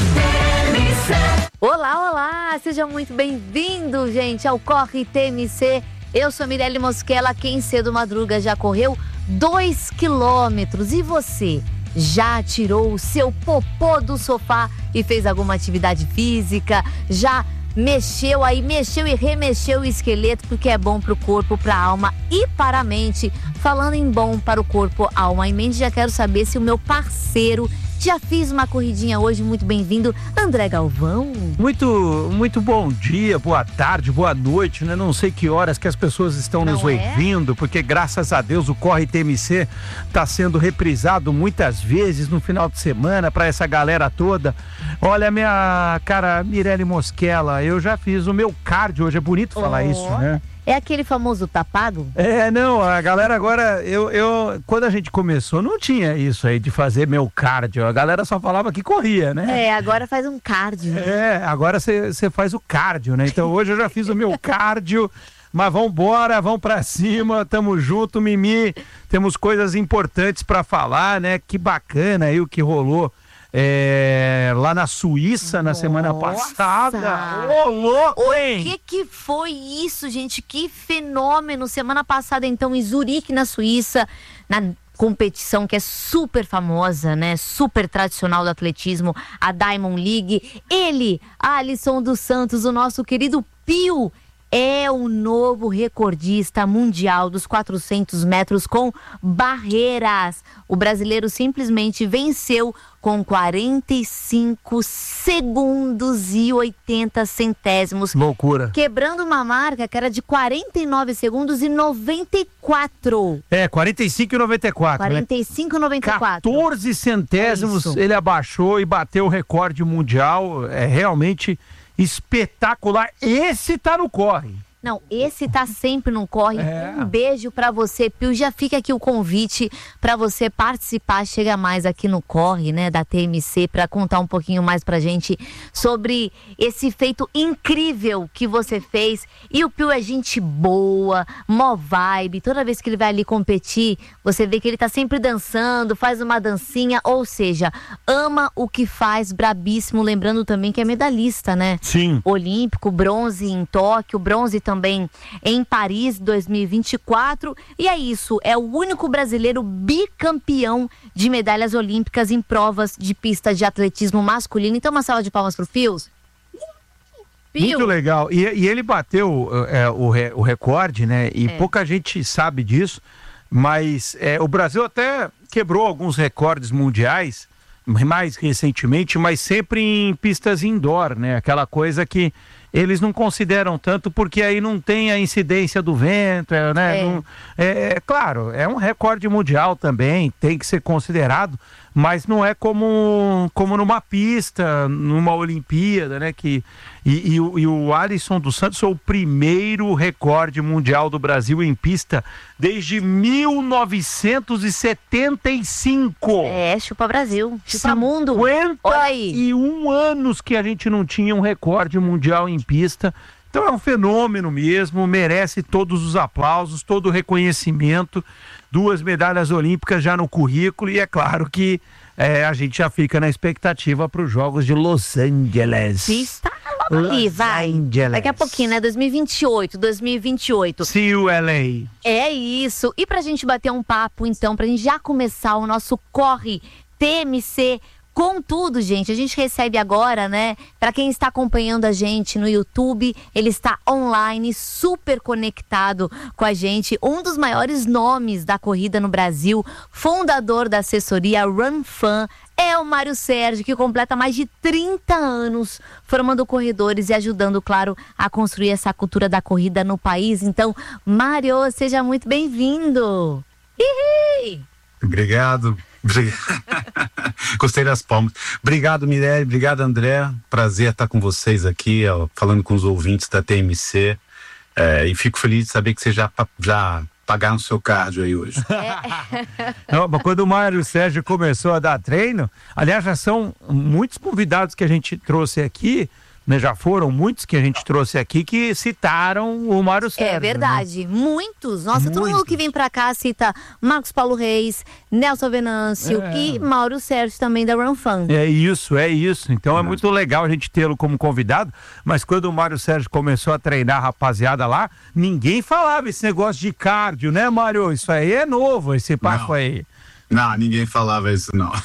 T M C. Olá, olá! Seja muito bem-vindo, gente, ao Corre T M C. Eu sou Mirelle Mosquela. Quem cedo madruga já correu dois quilômetros. E você? Já tirou o seu popô do sofá e fez alguma atividade física? Já mexeu aí, mexeu e remexeu o esqueleto, porque é bom para o corpo, para a alma e para a mente. Falando em bom para o corpo, alma e mente, já quero saber se o meu parceiro já fez uma corridinha hoje. Muito bem-vindo, André Galvão. Muito, muito bom dia, boa tarde, boa noite, né? Não sei que horas que as pessoas estão Não nos é? ouvindo, porque graças a Deus o Corre T M C está sendo reprisado muitas vezes no final de semana para essa galera toda. Olha, minha cara Mirelle Mosquela, eu já fiz o meu cardio hoje, é bonito falar Oh. isso, né? É aquele famoso tá pago? É, não, a galera agora, eu, eu, quando a gente começou, não tinha isso aí de fazer meu cardio, a galera só falava que corria, né? É, agora faz um cardio. É, agora você faz o cardio, né? Então hoje eu já fiz o meu cardio, mas vambora, vamos pra cima, tamo junto, Mimi, temos coisas importantes pra falar, né? Que bacana aí o que rolou. É, lá na Suíça na Nossa. semana passada. Ô, louco, hein? O que que foi isso, gente? Que fenômeno! Semana passada, então, em Zurique, na Suíça, na competição que é super famosa, né? Super tradicional do atletismo, a Diamond League. Ele, Alisson dos Santos, o nosso querido Pio, é o novo recordista mundial dos quatrocentos metros com barreiras. O brasileiro simplesmente venceu com quarenta e cinco segundos e oitenta centésimos. Loucura. Quebrando uma marca que era de quarenta e nove segundos e noventa e quatro. É, quarenta e cinco e noventa e quatro. quarenta e cinco e noventa e quatro. quatorze centésimos É isso. ele abaixou e bateu o recorde mundial. É realmente espetacular. Esse tá no corre. Não, esse tá sempre no corre. É. Um beijo pra você, Pio. Já fica aqui o convite pra você participar. Chega mais aqui no Corre, né, da T M C, pra contar um pouquinho mais pra gente sobre esse feito incrível que você fez. E o Pio é gente boa, mó vibe. Toda vez que ele vai ali competir, você vê que ele tá sempre dançando, faz uma dancinha, ou seja, ama o que faz, brabíssimo. Lembrando também que é medalhista, né? Sim. Olímpico, bronze em Tóquio, bronze também em Paris dois mil e vinte e quatro. E é isso, é o único brasileiro bicampeão de medalhas olímpicas em provas de pista de atletismo masculino. Então, uma salva de palmas pro Fios. Muito legal. E, e ele bateu é, o, re, o recorde, né? E É. pouca gente sabe disso, mas é, o Brasil até quebrou alguns recordes mundiais mais recentemente, mas sempre em pistas indoor, né? Aquela coisa que eles não consideram tanto porque aí não tem a incidência do vento, é, né? É. Não- é, é claro, é um recorde mundial também, tem que ser considerado, mas não é como, como numa pista, numa Olimpíada, né? Que, e, e, o- e o Alisson dos Santos é o primeiro recorde mundial do Brasil em pista desde mil novecentos e setenta e cinco. É, chupa Brasil, chupa mundo. cinquenta Olha aí. e um anos que a gente não tinha um recorde mundial em pista. Então é um fenômeno mesmo, merece todos os aplausos, todo o reconhecimento. Duas medalhas olímpicas já no currículo e é claro que é, a gente já fica na expectativa para os Jogos de Los Angeles. Pista logo ali, Los vai. Angeles. Daqui a pouquinho, né? dois mil e vinte e oito, dois mil e vinte e oito. See you, L A. É isso. E pra gente bater um papo, então, pra gente já começar o nosso Corre T M C com tudo, gente. A gente recebe agora, né? Pra quem está acompanhando a gente no YouTube, ele está online, super conectado com a gente. Um dos maiores nomes da corrida no Brasil, fundador da assessoria RunFan, é o Mário Sérgio, que completa mais de trinta anos formando corredores e ajudando, claro, a construir essa cultura da corrida no país. Então, Mário, seja muito bem-vindo. Ihi! Obrigado. Obrig- Gostei das palmas. Obrigado, Mirelle. Obrigado, André. Prazer estar com vocês aqui, ó, falando com os ouvintes da T M C. É, e fico feliz de saber que vocês já, pa- já pagaram o seu cardio aí hoje. Não, mas quando o Mário Sérgio começou a dar treino, aliás, já são muitos convidados que a gente trouxe aqui, né? Já foram muitos que a gente trouxe aqui que citaram o Mário Sérgio. É verdade, muitos. Nossa, todo mundo Muitos. que vem pra cá cita Marcos Paulo Reis, Nelson Venâncio É. e Mauro Sérgio também da RunFan. Né? É isso, é isso. Então é muito legal a gente tê-lo como convidado, mas quando o Mário Sérgio começou a treinar a rapaziada lá, ninguém falava esse negócio de cardio, né, Mário? Isso aí é novo, esse papo Não. aí. Não, ninguém falava isso, não.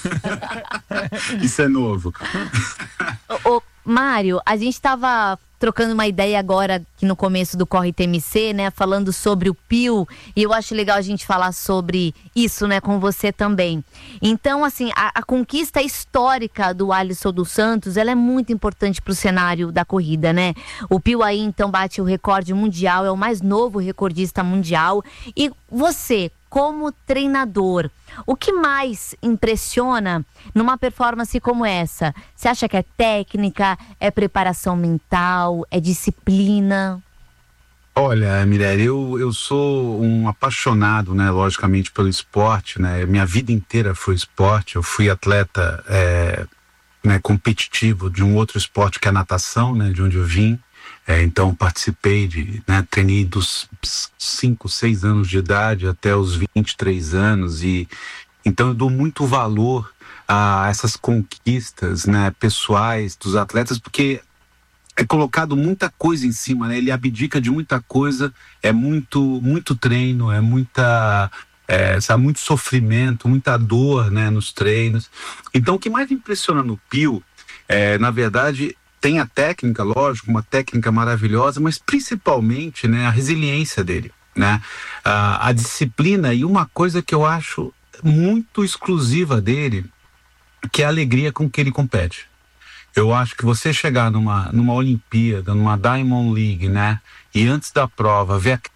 Isso é novo. Ô, ô, Mário, a gente estava trocando uma ideia agora aqui no começo do Corre T M C, né? Falando sobre o Pio, e eu acho legal a gente falar sobre isso, né? Com você também. Então, assim, a, a conquista histórica do Alisson dos Santos, ela é muito importante para o cenário da corrida, né? O Pio aí, então, bate o recorde mundial, é o mais novo recordista mundial. E você, como treinador, o que mais impressiona numa performance como essa? Você acha que é técnica, é preparação mental, é disciplina? Olha, Mirelle, eu, eu sou um apaixonado, né, logicamente, pelo esporte, né? Minha vida inteira foi esporte. Eu fui atleta é, né, competitivo de um outro esporte que é a natação, né, de onde eu vim. É, então participei de, né, treinei dos cinco, seis anos de idade até os vinte e três anos e então eu dou muito valor a essas conquistas, né, pessoais dos atletas, porque é colocado muita coisa em cima, né, ele abdica de muita coisa, é muito, muito treino, é muita, é, sabe, muito sofrimento, muita dor, né, nos treinos. Então o que mais impressiona no Pio, é, na verdade, tem a técnica, lógico, uma técnica maravilhosa, mas principalmente, né, a resiliência dele, né, a, a disciplina e uma coisa que eu acho muito exclusiva dele, que é a alegria com que ele compete. Eu acho que você chegar numa, numa Olimpíada, numa Diamond League, né, e antes da prova ver a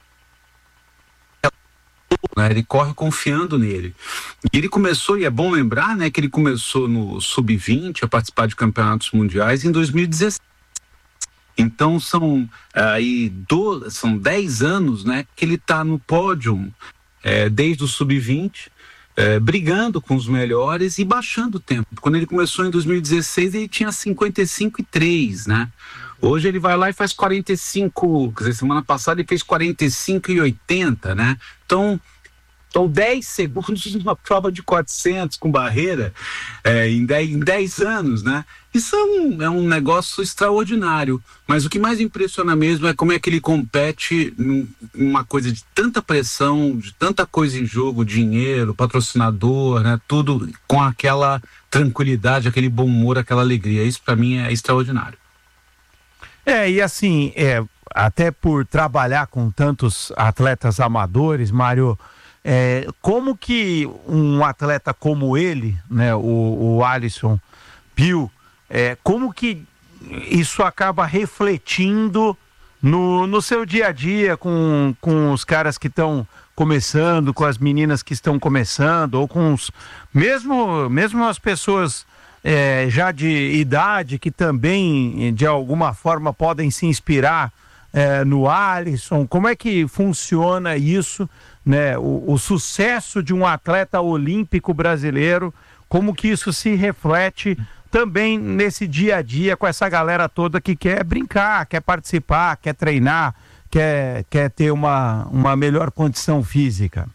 né, ele corre confiando nele. E ele começou, e é bom lembrar, né, que ele começou no sub vinte a participar de campeonatos mundiais em dois mil e dezesseis. Então são aí do, são dez anos, né, que ele está no pódio, é, desde o sub vinte, é, brigando com os melhores e baixando o tempo. Quando ele começou em dois mil e dezesseis, ele tinha cinquenta e cinco e três, né? Hoje ele vai lá e faz quarenta e cinco, quer dizer, semana passada ele fez quarenta e cinco e oitenta, né? Então, então dez segundos numa prova de quatrocentos com barreira, é, em, dez, em dez anos, né? Isso é um, é um negócio extraordinário. Mas o que mais impressiona mesmo é como é que ele compete num- numa coisa de tanta pressão, de tanta coisa em jogo, dinheiro, patrocinador, né? Tudo com aquela tranquilidade, aquele bom humor, aquela alegria. Isso para mim é extraordinário. É, e assim, é, até por trabalhar com tantos atletas amadores, Mário, é, como que um atleta como ele, né, o, o Alisson Pio, é, como que isso acaba refletindo no, no seu dia a dia com, com os caras que estão começando, com as meninas que estão começando, ou com os... Mesmo, mesmo as pessoas é, já de idade que também, de alguma forma, podem se inspirar é, no Alisson. Como é que funciona isso, né? O, o sucesso de um atleta olímpico brasileiro, como que isso se reflete também nesse dia a dia com essa galera toda que quer brincar, quer participar, quer treinar, quer, quer ter uma, uma melhor condição física?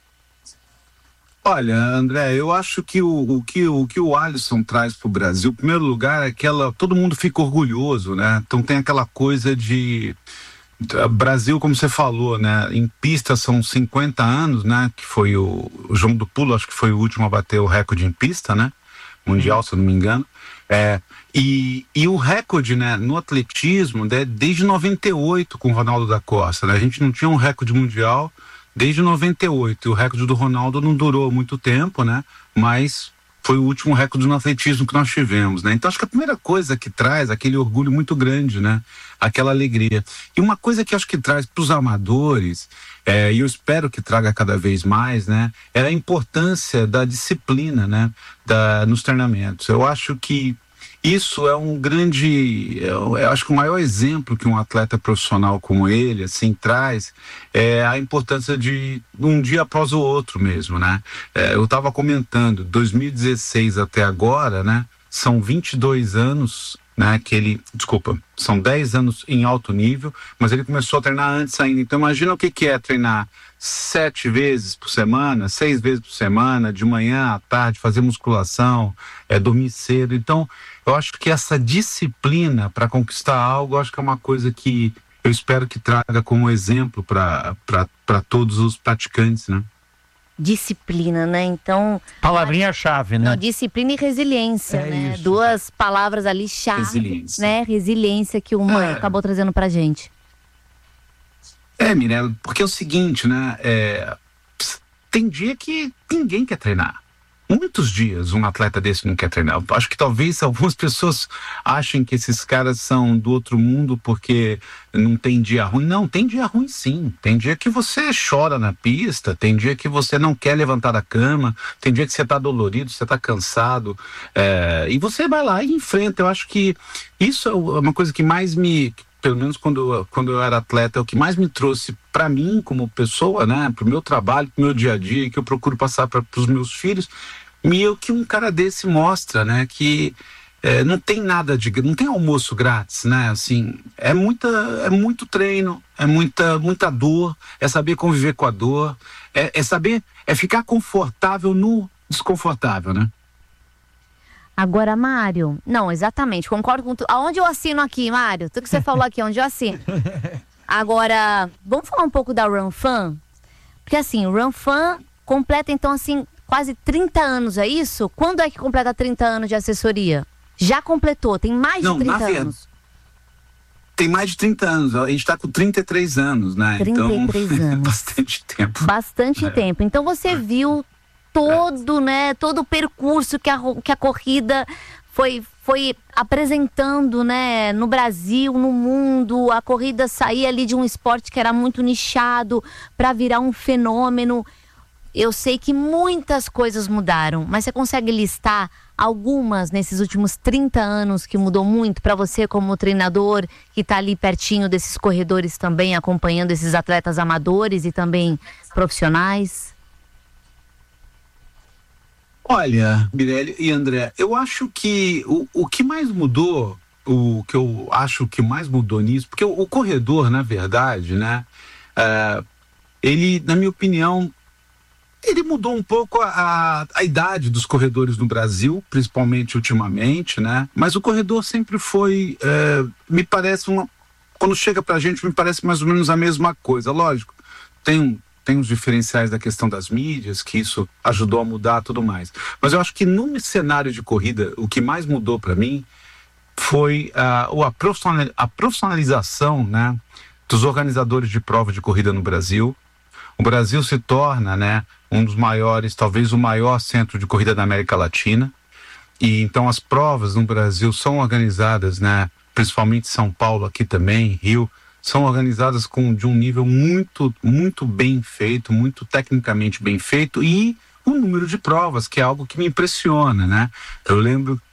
Olha, André, eu acho que o, o, que, o que o Alisson traz para o Brasil, em primeiro lugar, é aquela... Todo mundo fica orgulhoso, né? Então tem aquela coisa de... Brasil, como você falou, né? Em pista são cinquenta anos, né? Que foi o, o João do Pulo, acho que foi o último a bater o recorde em pista, né? Mundial, se eu não me engano. É, e, e o recorde, né, no atletismo, né, desde noventa e oito com o Ronaldo da Costa, né? A gente não tinha um recorde mundial desde noventa e oito. E o recorde do Ronaldo não durou muito tempo, né? Mas foi o último recorde no atletismo que nós tivemos, né? Então acho que a primeira coisa que traz aquele orgulho muito grande, né? Aquela alegria. E uma coisa que acho que traz para os amadores, é, e eu espero que traga cada vez mais, né? É a importância da disciplina, né? Da, nos treinamentos. Eu acho que isso é um grande, eu, eu acho que o maior exemplo que um atleta profissional como ele, assim, traz é a importância de um dia após o outro mesmo, né? É, eu estava comentando, dois mil e dezesseis até agora, né? São vinte e dois anos, né? Que ele, desculpa, são dez anos em alto nível, mas ele começou a treinar antes ainda. Então imagina o que, que é treinar sete vezes por semana, seis vezes por semana, de manhã à tarde, fazer musculação, é, dormir cedo. Então, eu acho que essa disciplina para conquistar algo, eu acho que é uma coisa que eu espero que traga como exemplo para todos os praticantes, né? Disciplina, né? Então... Palavrinha-chave, né? Não, disciplina e resiliência, é né? Isso. Duas palavras ali chave, Resiliência. né? Resiliência que o Mãe É. acabou trazendo pra gente. É, Mirella, porque é o seguinte, né? É, tem dia que ninguém quer treinar. Muitos dias um atleta desse não quer treinar. Eu acho que talvez algumas pessoas achem que esses caras são do outro mundo porque não tem dia ruim. Não, tem dia ruim sim. Tem dia que você chora na pista, tem dia que você não quer levantar da cama, tem dia que você tá dolorido, você tá cansado. É, e você vai lá e enfrenta. Eu acho que isso é uma coisa que mais me... Pelo menos quando, quando eu era atleta, é o que mais me trouxe para mim como pessoa, né, pro meu trabalho, pro meu dia a dia, que eu procuro passar para os meus filhos, e o que um cara desse mostra, né, que é, não tem nada de, não tem almoço grátis, né, assim, é muita, é muito treino, é muita, muita dor, é saber conviver com a dor, é, é saber, é ficar confortável no desconfortável, né. Agora, Mário, não, exatamente, concordo com tudo. Aonde eu assino aqui, Mário? Tudo que você falou aqui, onde eu assino. Agora, vamos falar um pouco da Run Fun? Porque assim, o Run Fun completa então assim, quase trinta anos, é isso? Quando é que completa trinta anos de assessoria? Já completou, tem mais Não, de trinta na verdade, anos. Tem mais de trinta anos, a gente tá com trinta e três anos, né? trinta e três então, anos. é bastante tempo. Bastante É. tempo. Então você viu todo, né, todo o percurso que a, ro- que a corrida foi, foi apresentando, né, no Brasil, no mundo. A corrida saía ali de um esporte que era muito nichado para virar um fenômeno. Eu sei que muitas coisas mudaram, mas você consegue listar algumas nesses últimos trinta anos que mudou muito para você como treinador, que está ali pertinho desses corredores também, acompanhando esses atletas amadores e também profissionais? Olha, Mirelle e André, eu acho que o, o que mais mudou, o que eu acho que mais mudou nisso, porque o, o corredor, na verdade, né, é, ele, na minha opinião, ele mudou um pouco a, a, a idade dos corredores no Brasil, principalmente ultimamente, né, mas o corredor sempre foi, é, me parece, uma, quando chega pra gente, me parece mais ou menos a mesma coisa. Lógico, tem um Tem os diferenciais da questão das mídias, que isso ajudou a mudar tudo mais. Mas eu acho que no cenário de corrida, o que mais mudou para mim foi uh, a, profissional, a profissionalização, né, dos organizadores de prova de corrida no Brasil. O Brasil se torna, né, um dos maiores, talvez o maior centro de corrida da América Latina. E então as provas no Brasil são organizadas, né, principalmente São Paulo, aqui também, Rio, são organizadas com, de um nível muito, muito bem feito, muito tecnicamente bem feito, e o número de provas, que é algo que me impressiona, né? Eu lembro,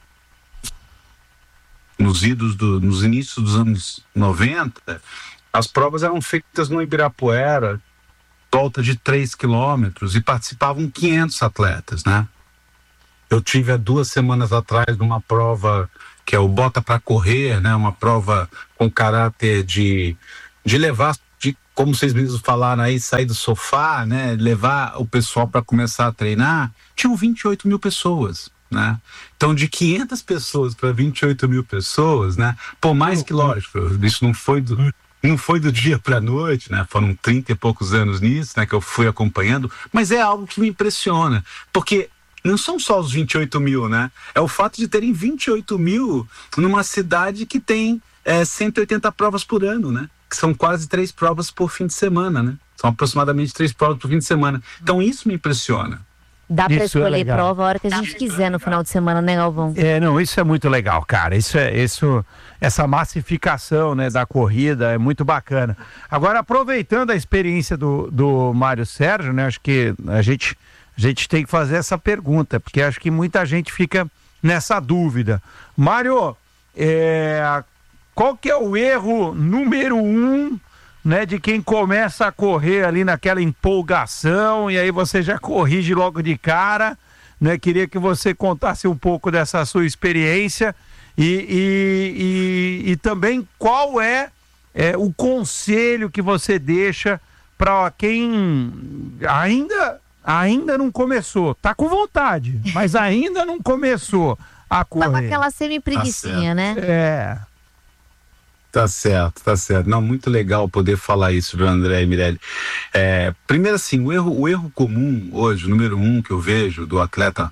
nos idos do, nos inícios dos anos noventa, as provas eram feitas no Ibirapuera, volta de três quilômetros, e participavam quinhentos atletas, né? Eu tive há duas semanas atrás numa prova que é o Bota para Correr, né? Uma prova com caráter de, de levar, de, como vocês mesmos falaram aí, sair do sofá, né? Levar o pessoal para começar a treinar. Tinham vinte e oito mil pessoas, né? Então, de quinhentas pessoas para vinte e oito mil pessoas, né? Por mais que, lógico, isso não foi do, não foi do dia para a noite, né? Foram trinta e poucos anos nisso, né? Que eu fui acompanhando, mas é algo que me impressiona, porque não são só os vinte e oito mil, né? É o fato de terem vinte e oito mil numa cidade que tem é, cento e oitenta provas por ano, né? Que são quase três provas por fim de semana, né? São aproximadamente três provas por fim de semana. Então isso me impressiona. Dá pra Isso é escolher legal. prova a hora que a gente quiser no final de semana, né, Galvão? É, não, isso é muito legal, cara. Isso é, isso, essa massificação, né, da corrida é muito bacana. Agora, aproveitando a experiência do, do Mário Sérgio, né, acho que a gente, a gente tem que fazer essa pergunta, porque acho que muita gente fica nessa dúvida. Mário, é, qual que é o erro número um, né, de quem começa a correr ali naquela empolgação e aí você já corrige logo de cara, né? Queria que você contasse um pouco dessa sua experiência e, e, e, e também qual é, é o conselho que você deixa para quem ainda, ainda não começou, tá com vontade, mas ainda não começou a correr. Tava aquela semi-preguicinha, né? É... Tá certo, tá certo. Não, muito legal poder falar isso, viu, André e Mirelle. É, primeiro assim, o erro, o erro comum hoje, o número um que eu vejo do atleta,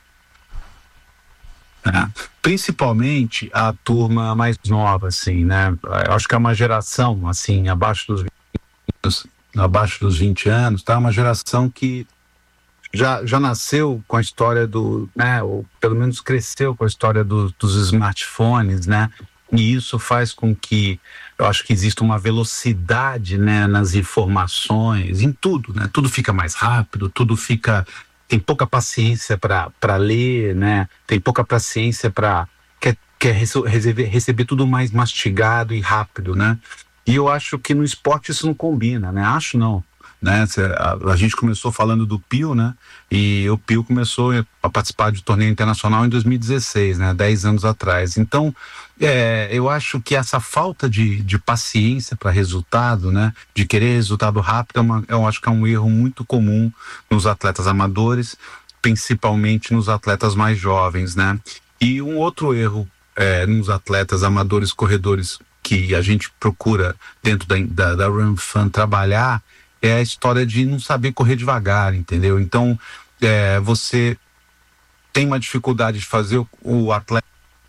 né, principalmente a turma mais nova, assim, né? Eu acho que é uma geração, assim, abaixo dos vinte, abaixo dos vinte anos, tá? Uma geração que já, já nasceu com a história do, né? Ou pelo menos cresceu com a história do, dos smartphones, né? E isso faz com que, eu acho que exista uma velocidade, né, nas informações, em tudo, né? Tudo fica mais rápido, tudo fica... Tem pouca paciência para ler, né? Tem pouca paciência para... Quer, quer receber, receber tudo mais mastigado e rápido, né? E eu acho que no esporte isso não combina, né? Acho não. Né? A, a gente começou falando do Pio, né? E o Pio começou a participar de torneio internacional em dois mil e dezesseis, né? dez anos atrás. Então, é, eu acho que essa falta de, de paciência para resultado, né? De querer resultado rápido, é uma, eu acho que é um erro muito comum nos atletas amadores, principalmente nos atletas mais jovens, né? E um outro erro é, nos atletas amadores corredores que a gente procura dentro da, da, da Run Fun trabalhar é a história de não saber correr devagar, entendeu? Então, é, você tem uma dificuldade de fazer o, o atleta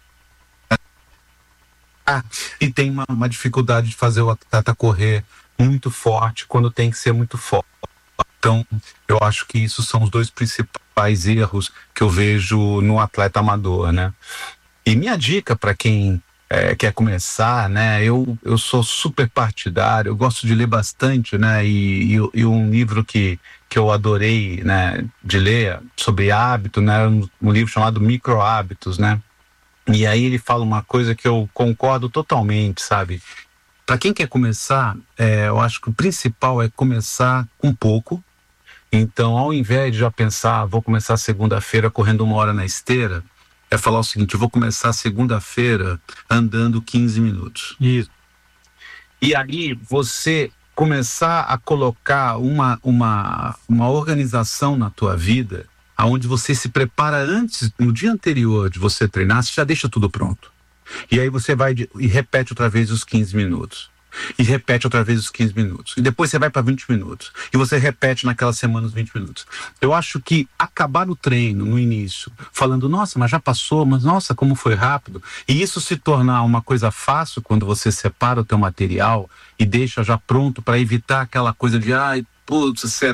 e tem uma, uma dificuldade de fazer o atleta correr muito forte quando tem que ser muito forte. Então, eu acho que isso são os dois principais erros que eu vejo no atleta amador, né? E minha dica para quem É, quer começar, né? Eu, eu sou super partidário, eu gosto de ler bastante, né? E, e, e um livro que, que eu adorei, né, de ler sobre hábito, né? Um, um livro chamado Micro Hábitos, né? E aí ele fala uma coisa que eu concordo totalmente, sabe? Para quem quer começar, é, eu acho que o principal é começar com pouco. Então, ao invés de já pensar, vou começar segunda-feira correndo uma hora na esteira, é falar o seguinte: eu vou começar segunda-feira andando quinze minutos. Isso. E aí você começar a colocar uma, uma, uma organização na tua vida, onde você se prepara antes, no dia anterior de você treinar, você já deixa tudo pronto. E aí você vai de, e repete outra vez os quinze minutos. E repete outra vez os quinze minutos. E depois você vai para vinte minutos. E você repete naquela semana os vinte minutos. Eu acho que acabar o treino no início, falando, nossa, mas já passou, mas nossa, como foi rápido. E isso se tornar uma coisa fácil quando você separa o teu material e deixa já pronto para evitar aquela coisa de, ai, putz, será?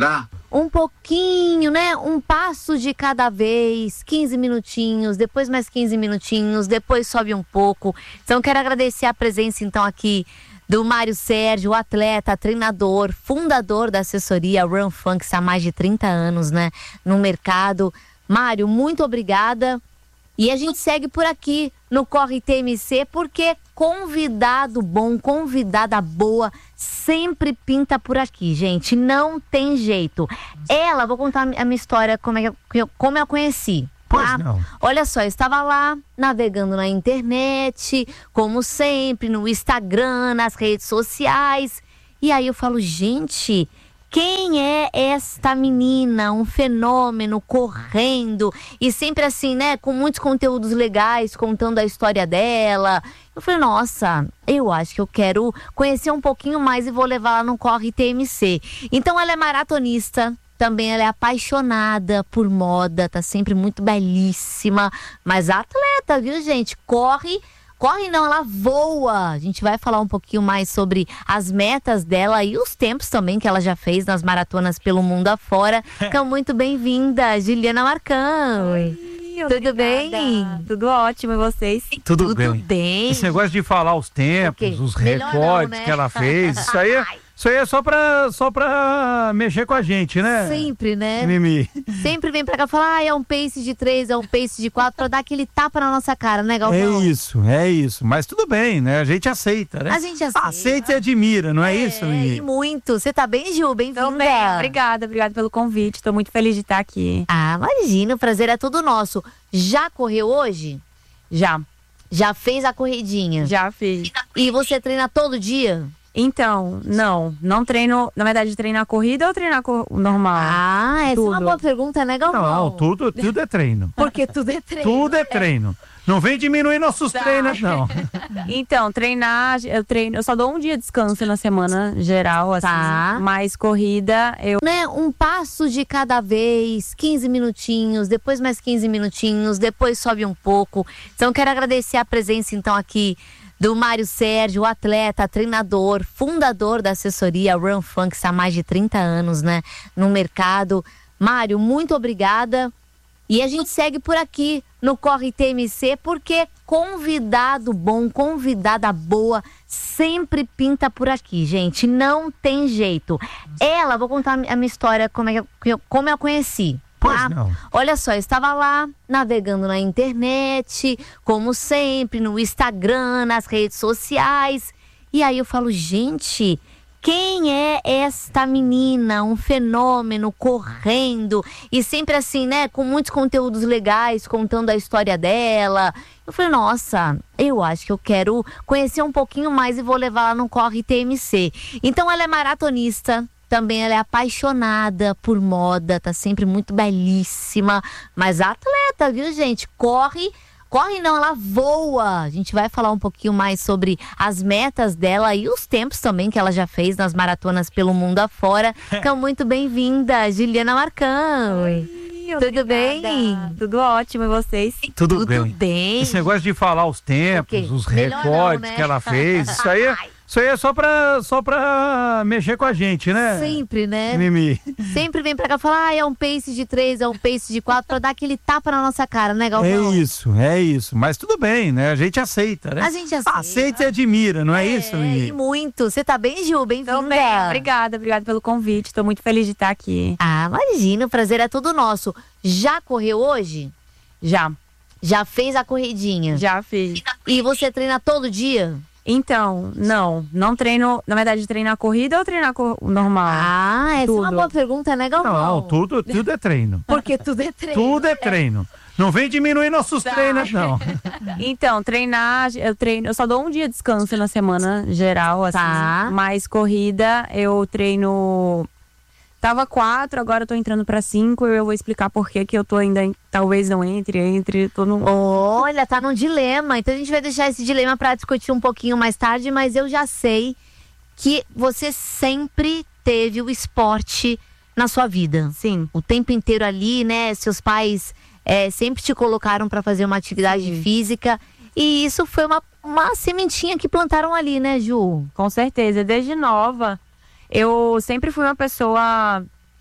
um pouquinho, né? Um passo de cada vez, quinze minutinhos, depois mais quinze minutinhos, depois sobe um pouco. Então, quero agradecer a presença, então, aqui do Mário Sérgio, atleta, treinador, fundador da assessoria Run Funks há mais de trinta anos, né? No mercado. Mário, muito obrigada. E a gente segue por aqui no Corre T M C, porque convidado bom, convidada boa, sempre pinta por aqui, gente. Não tem jeito. Ela, vou contar a minha história, como, é que eu, como eu a conheci. Pois tá? não. Olha só, eu estava lá, navegando na internet, como sempre, no Instagram, nas redes sociais. E aí eu falo, gente... Quem é esta menina? Um fenômeno, correndo. E sempre assim, né? Com muitos conteúdos legais, contando a história dela. Eu falei, nossa, eu acho que eu quero conhecer um pouquinho mais e vou levar ela no Corre T M C. Então ela é maratonista. Também ela é apaixonada por moda. Tá sempre muito belíssima. Mas atleta, viu, gente? Corre... Corre não, ela voa. A gente vai falar um pouquinho mais sobre as metas dela e os tempos também que ela já fez nas maratonas pelo mundo afora. Então, muito bem-vinda, Juliana Marcão. Oi, Tudo obrigada. bem? Tudo ótimo, e vocês? Tudo, Tudo bem. bem. Esse negócio de falar os tempos, Ok. os Melhor não, recordes né? que ela fez, isso aí, é- isso aí é só pra, só pra mexer com a gente, né? Sempre, né? Mimi. Sempre vem pra cá falar, ah, é um pace de três, é um pace de quatro, pra dar aquele tapa na nossa cara, né, É Galvão? isso, é isso. Mas tudo bem, né? A gente aceita, né? A gente aceita. Aceita e admira, não é, isso, É, Mimi? e muito. Você tá bem, Gil? Bem-vinda. Tô bem, obrigada, obrigada pelo convite. Tô muito feliz de estar aqui. Ah, imagina, o prazer é todo nosso. Já correu hoje? Já, Já fez a corridinha? já fiz. E você treina todo dia? Então, não, não treino, na verdade, treinar corrida ou treinar cor- normal? Ah, essa é Tudo. uma boa pergunta, né, Galvão? Não, tudo, tudo é treino. Porque tudo é treino. Tudo é treino. Não vem diminuir nossos Tá. treinos, não. Então, treinar, eu treino, eu só dou um dia de descanso na semana geral, assim. Tá. Mas corrida, eu Né, um passo de cada vez, quinze minutinhos, depois mais quinze minutinhos, depois sobe um pouco. Então, quero agradecer a presença, então, aqui do Mário Sérgio, atleta, treinador, fundador da assessoria Run Funks há mais de trinta anos, né, no mercado. Mário, muito obrigada. E a gente segue por aqui no Corre T M C, porque convidado bom, convidada boa, sempre pinta por aqui, gente. Não tem jeito. Ela, vou contar a minha história, como, é que eu, como eu a conheci. Pois tá? não. Olha só, eu estava lá, navegando na internet, como sempre, no Instagram, nas redes sociais. E aí eu falo, gente... Quem é esta menina? Um fenômeno, correndo. E sempre assim, né? Com muitos conteúdos legais, contando a história dela. Eu falei, nossa, eu acho que eu quero conhecer um pouquinho mais e vou levar ela no Corre T M C. Então ela é maratonista. Também ela é apaixonada por moda. Tá sempre muito belíssima. Mas atleta, viu, gente? Corre... Corre não, ela voa. A gente vai falar um pouquinho mais sobre as metas dela e os tempos também que ela já fez nas maratonas pelo mundo afora. Então, muito bem-vinda, Juliana Marcão. Tudo bem? Tudo ótimo, e vocês? Tudo, Tudo bem. bem. Esse negócio de falar os tempos, Ok. os Melhor não, recordes né? que ela fez, isso aí, é- isso aí é só pra, só pra mexer com a gente, né? Sempre, né? Mimi. Sempre vem pra cá falar, ah, é um pace de três, é um pace de quatro, pra dar aquele tapa na nossa cara, né, Galvão? É isso, é isso. Mas tudo bem, né? A gente aceita, né? A gente aceita. Aceita e admira, não é, isso, É, Mimi? e muito. Você tá bem, Gil? Bem-vinda. Tô bem, obrigada, obrigada pelo convite. Tô muito feliz de estar aqui. Ah, imagina, o prazer é todo nosso. Já correu hoje? Já, Já fez a corridinha? já fiz. E você treina todo dia? Então, não, não treino, na verdade, treinar corrida ou treinar cor- normal? Ah, essa é uma Tudo. boa pergunta, né, Galvão? Não, tudo, tudo é treino. Porque tudo é treino. Tudo é treino. Não vem diminuir nossos Tá. treinos, não. Então, treinar, eu treino, eu só dou um dia de descanso na semana geral, assim. Tá. Mas corrida, eu treino. Tava quatro, agora eu tô entrando pra cinco. Eu vou explicar por que que eu tô ainda. em- Talvez não entre, entre. Tô no... Olha, tá num dilema. Então a gente vai deixar esse dilema pra discutir um pouquinho mais tarde, mas eu já sei que você sempre teve o esporte na sua vida. Sim. O tempo inteiro ali, né? Seus pais é, sempre te colocaram pra fazer uma atividade Sim. física. E isso foi uma, uma sementinha que plantaram ali, né, Ju? Com certeza, desde nova, eu sempre fui uma pessoa que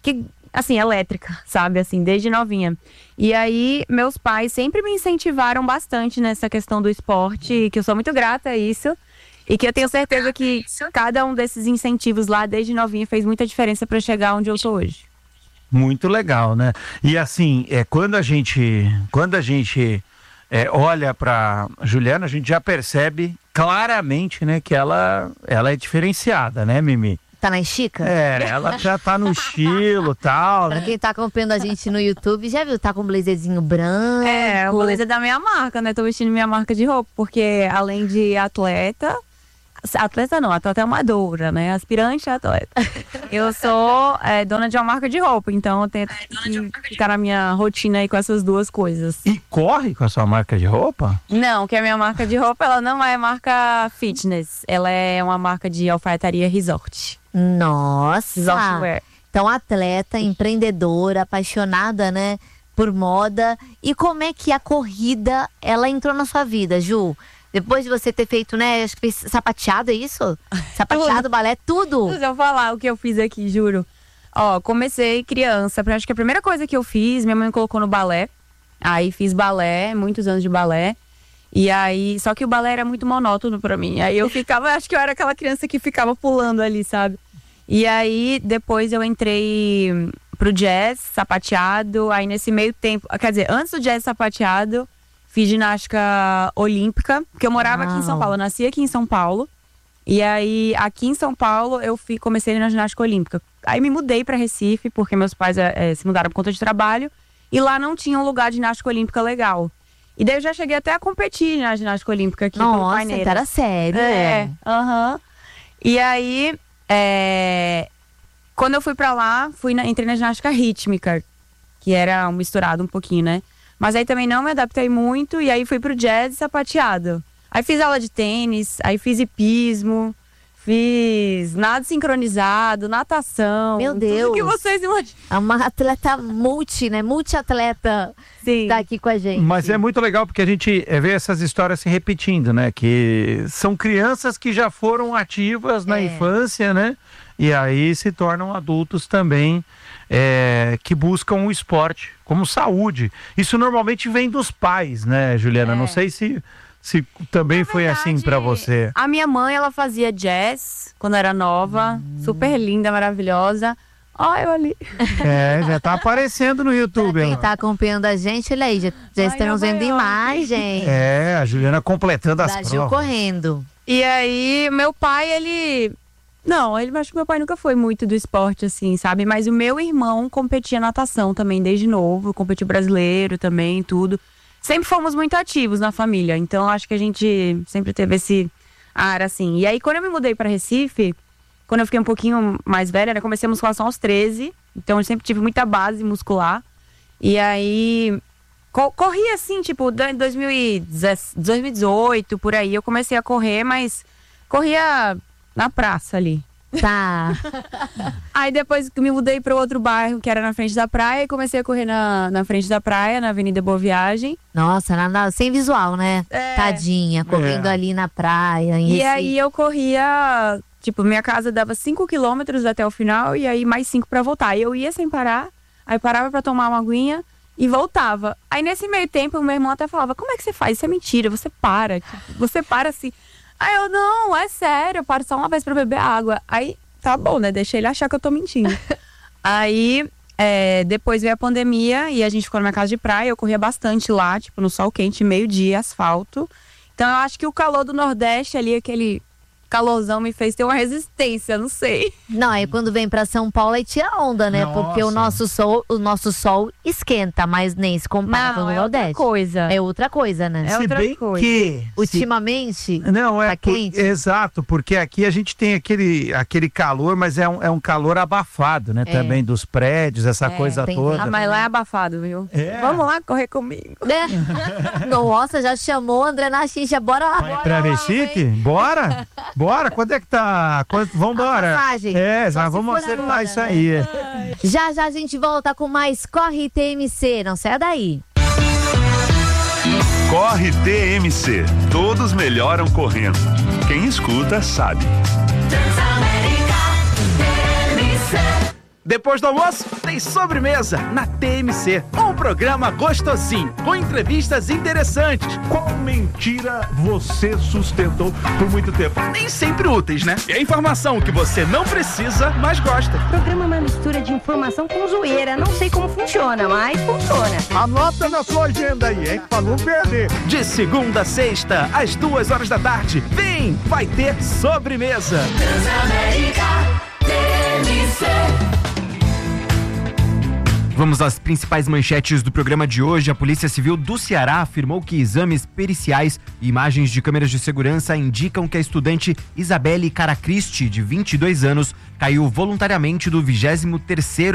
assim, elétrica, sabe? Assim, desde novinha. E aí, meus pais sempre me incentivaram bastante nessa questão do esporte, que eu sou muito grata a isso. E que eu tenho certeza que cada um desses incentivos lá, desde novinha, fez muita diferença para chegar onde eu tô hoje. Muito legal, né? E assim, é, quando a gente, quando a gente é, olha pra Juliana, a gente já percebe claramente, né, que ela, ela é diferenciada, né, Mimi? Tá na estica? É, ela já tá no estilo e tal, Pra né? quem tá acompanhando a gente no YouTube, já viu? Tá com um blazerzinho branco. É, o blazer da minha marca, né? Tô vestindo minha marca de roupa, porque além de atleta, atleta não, atleta amadora, né? Aspirante a atleta. Eu sou é, dona de uma marca de roupa, então eu tenho que ficar na minha rotina aí com essas duas coisas. E corre com a sua marca de roupa? Não, que a minha marca de roupa, ela não é marca fitness, ela é uma marca de alfaiataria resort. Nossa! Resortwear. Então, atleta, empreendedora, apaixonada, né, por moda. E como é que a corrida, ela entrou na sua vida, Ju? Depois de você ter feito, né, acho que fez sapateado, é isso? Sapateado, balé, tudo? Deixa eu falar o que eu fiz aqui, juro. Ó, comecei criança, acho que a primeira coisa que eu fiz, minha mãe me colocou no balé. Aí fiz balé, muitos anos de balé. E aí, só que o balé era muito monótono pra mim. Aí eu ficava, acho que eu era aquela criança que ficava pulando ali, sabe? E aí, depois eu entrei pro jazz, sapateado. Aí nesse meio tempo, quer dizer, antes do jazz sapateado, fiz ginástica olímpica, porque eu morava Uau. aqui em São Paulo, eu nasci aqui em São Paulo. E aí, aqui em São Paulo, eu fui, comecei na ginástica olímpica. Aí me mudei pra Recife, porque meus pais é, se mudaram por conta de trabalho. E lá não tinha um lugar de ginástica olímpica legal. E daí eu já cheguei até a competir na ginástica olímpica aqui pelo Nossa, Paineiras. então era sério, É, aham. Uhum. E aí, é... quando eu fui pra lá, fui na... entrei na ginástica rítmica, que era um misturado um pouquinho, né? Mas aí também não me adaptei muito, e aí fui pro jazz e sapateado. Aí fiz aula de tênis, aí fiz hipismo, fiz nado sincronizado, natação. Meu Deus. Tudo que vocês imaginam. É uma atleta multi, né? Multiatleta. Sim. Tá aqui com a gente. Mas é muito legal porque a gente vê essas histórias se repetindo, né? Que são crianças que já foram ativas na É. infância, né? E aí se tornam adultos também é, que buscam o esporte como saúde. Isso normalmente vem dos pais, né, Juliana? É. Não sei se, se também foi assim pra você. A minha mãe, ela fazia jazz quando era nova, super linda, maravilhosa. Olha eu ali. É, já tá aparecendo no YouTube. Quem ó. tá acompanhando a gente, olha aí, já, já Ai, estamos ai, vendo ai. imagem É, a Juliana completando as da Gil provas. correndo. E aí, meu pai, ele... Não, ele acho que meu pai nunca foi muito do esporte, assim, sabe? Mas o meu irmão competia natação também, desde novo. Competiu brasileiro também, tudo. Sempre fomos muito ativos na família. Então, acho que a gente sempre teve esse ar, assim. E aí, quando eu me mudei pra Recife, quando eu fiquei um pouquinho mais velha, né? Comecei a musculação aos treze. Então, eu sempre tive muita base muscular. E aí... co- Corri, assim, tipo, em dois mil e dezoito, por aí. Eu comecei a correr, mas corria... na praça ali. Tá. Aí depois que me mudei para outro bairro, que era na frente da praia, e comecei a correr na, na frente da praia, na Avenida Boa Viagem. Nossa, nada, sem visual, né? É. Tadinha, correndo É. ali na praia, em E Recife. aí eu corria, tipo, minha casa dava cinco quilômetros até o final, e aí mais cinco para voltar. E eu ia sem parar, aí parava para tomar uma aguinha e voltava. Aí nesse meio tempo, o meu irmão até falava, como é que você faz? Isso é mentira, você para, tipo, você para assim... Aí eu, não, é sério, eu paro só uma vez pra beber água. Aí, tá bom, né? Deixei ele achar que eu tô mentindo. Aí, é, depois veio a pandemia e a gente ficou na minha casa de praia. Eu corria bastante lá, tipo, no sol quente, meio-dia, asfalto. Então, eu acho que o calor do Nordeste ali, aquele calorzão me fez ter uma resistência, não sei. Não, aí quando vem pra São Paulo aí tira onda, né? Nossa. Porque o nosso sol, o nosso sol esquenta, mas nem se compara com o Não, é outra Nordeste. coisa. É outra coisa, né? É Se outra bem coisa. que... se- Ultimamente, Não, é Tá por- quente? exato, porque aqui a gente tem aquele, aquele calor, mas é um, é um calor abafado, né? É. Também dos prédios, essa É, coisa tem toda. Ah, mas lá é abafado, viu? É. Vamos lá correr comigo. né? Nossa, já chamou o André na xixa, bora lá, bora Pra lá, Recife? hein? Bora? Bora? Quando é que tá? Quando... Vambora. A passagem. É, Só já se vamos for acertar agora, isso né? aí. Já já a gente volta com mais Corre T M C, não sai daí. Corre T M C. Todos melhoram correndo. Quem escuta sabe. Transamérica T M C. Depois do almoço, tem sobremesa na T M C. Um programa gostosinho, com entrevistas interessantes. Qual mentira você sustentou por muito tempo? Nem sempre úteis, né? E a informação que você não precisa, mas gosta. O programa é uma mistura de informação com zoeira. Não sei como funciona, mas funciona. Anota na sua agenda aí, hein? Pra não perder. De segunda a sexta, às duas horas da tarde. Vem, vai ter sobremesa. Transamérica T M C. Vamos às principais manchetes do programa de hoje. A Polícia Civil do Ceará afirmou que exames periciais e imagens de câmeras de segurança indicam que a estudante Isabelle Caracristi, de vinte e dois anos, caiu voluntariamente do vigésimo terceiro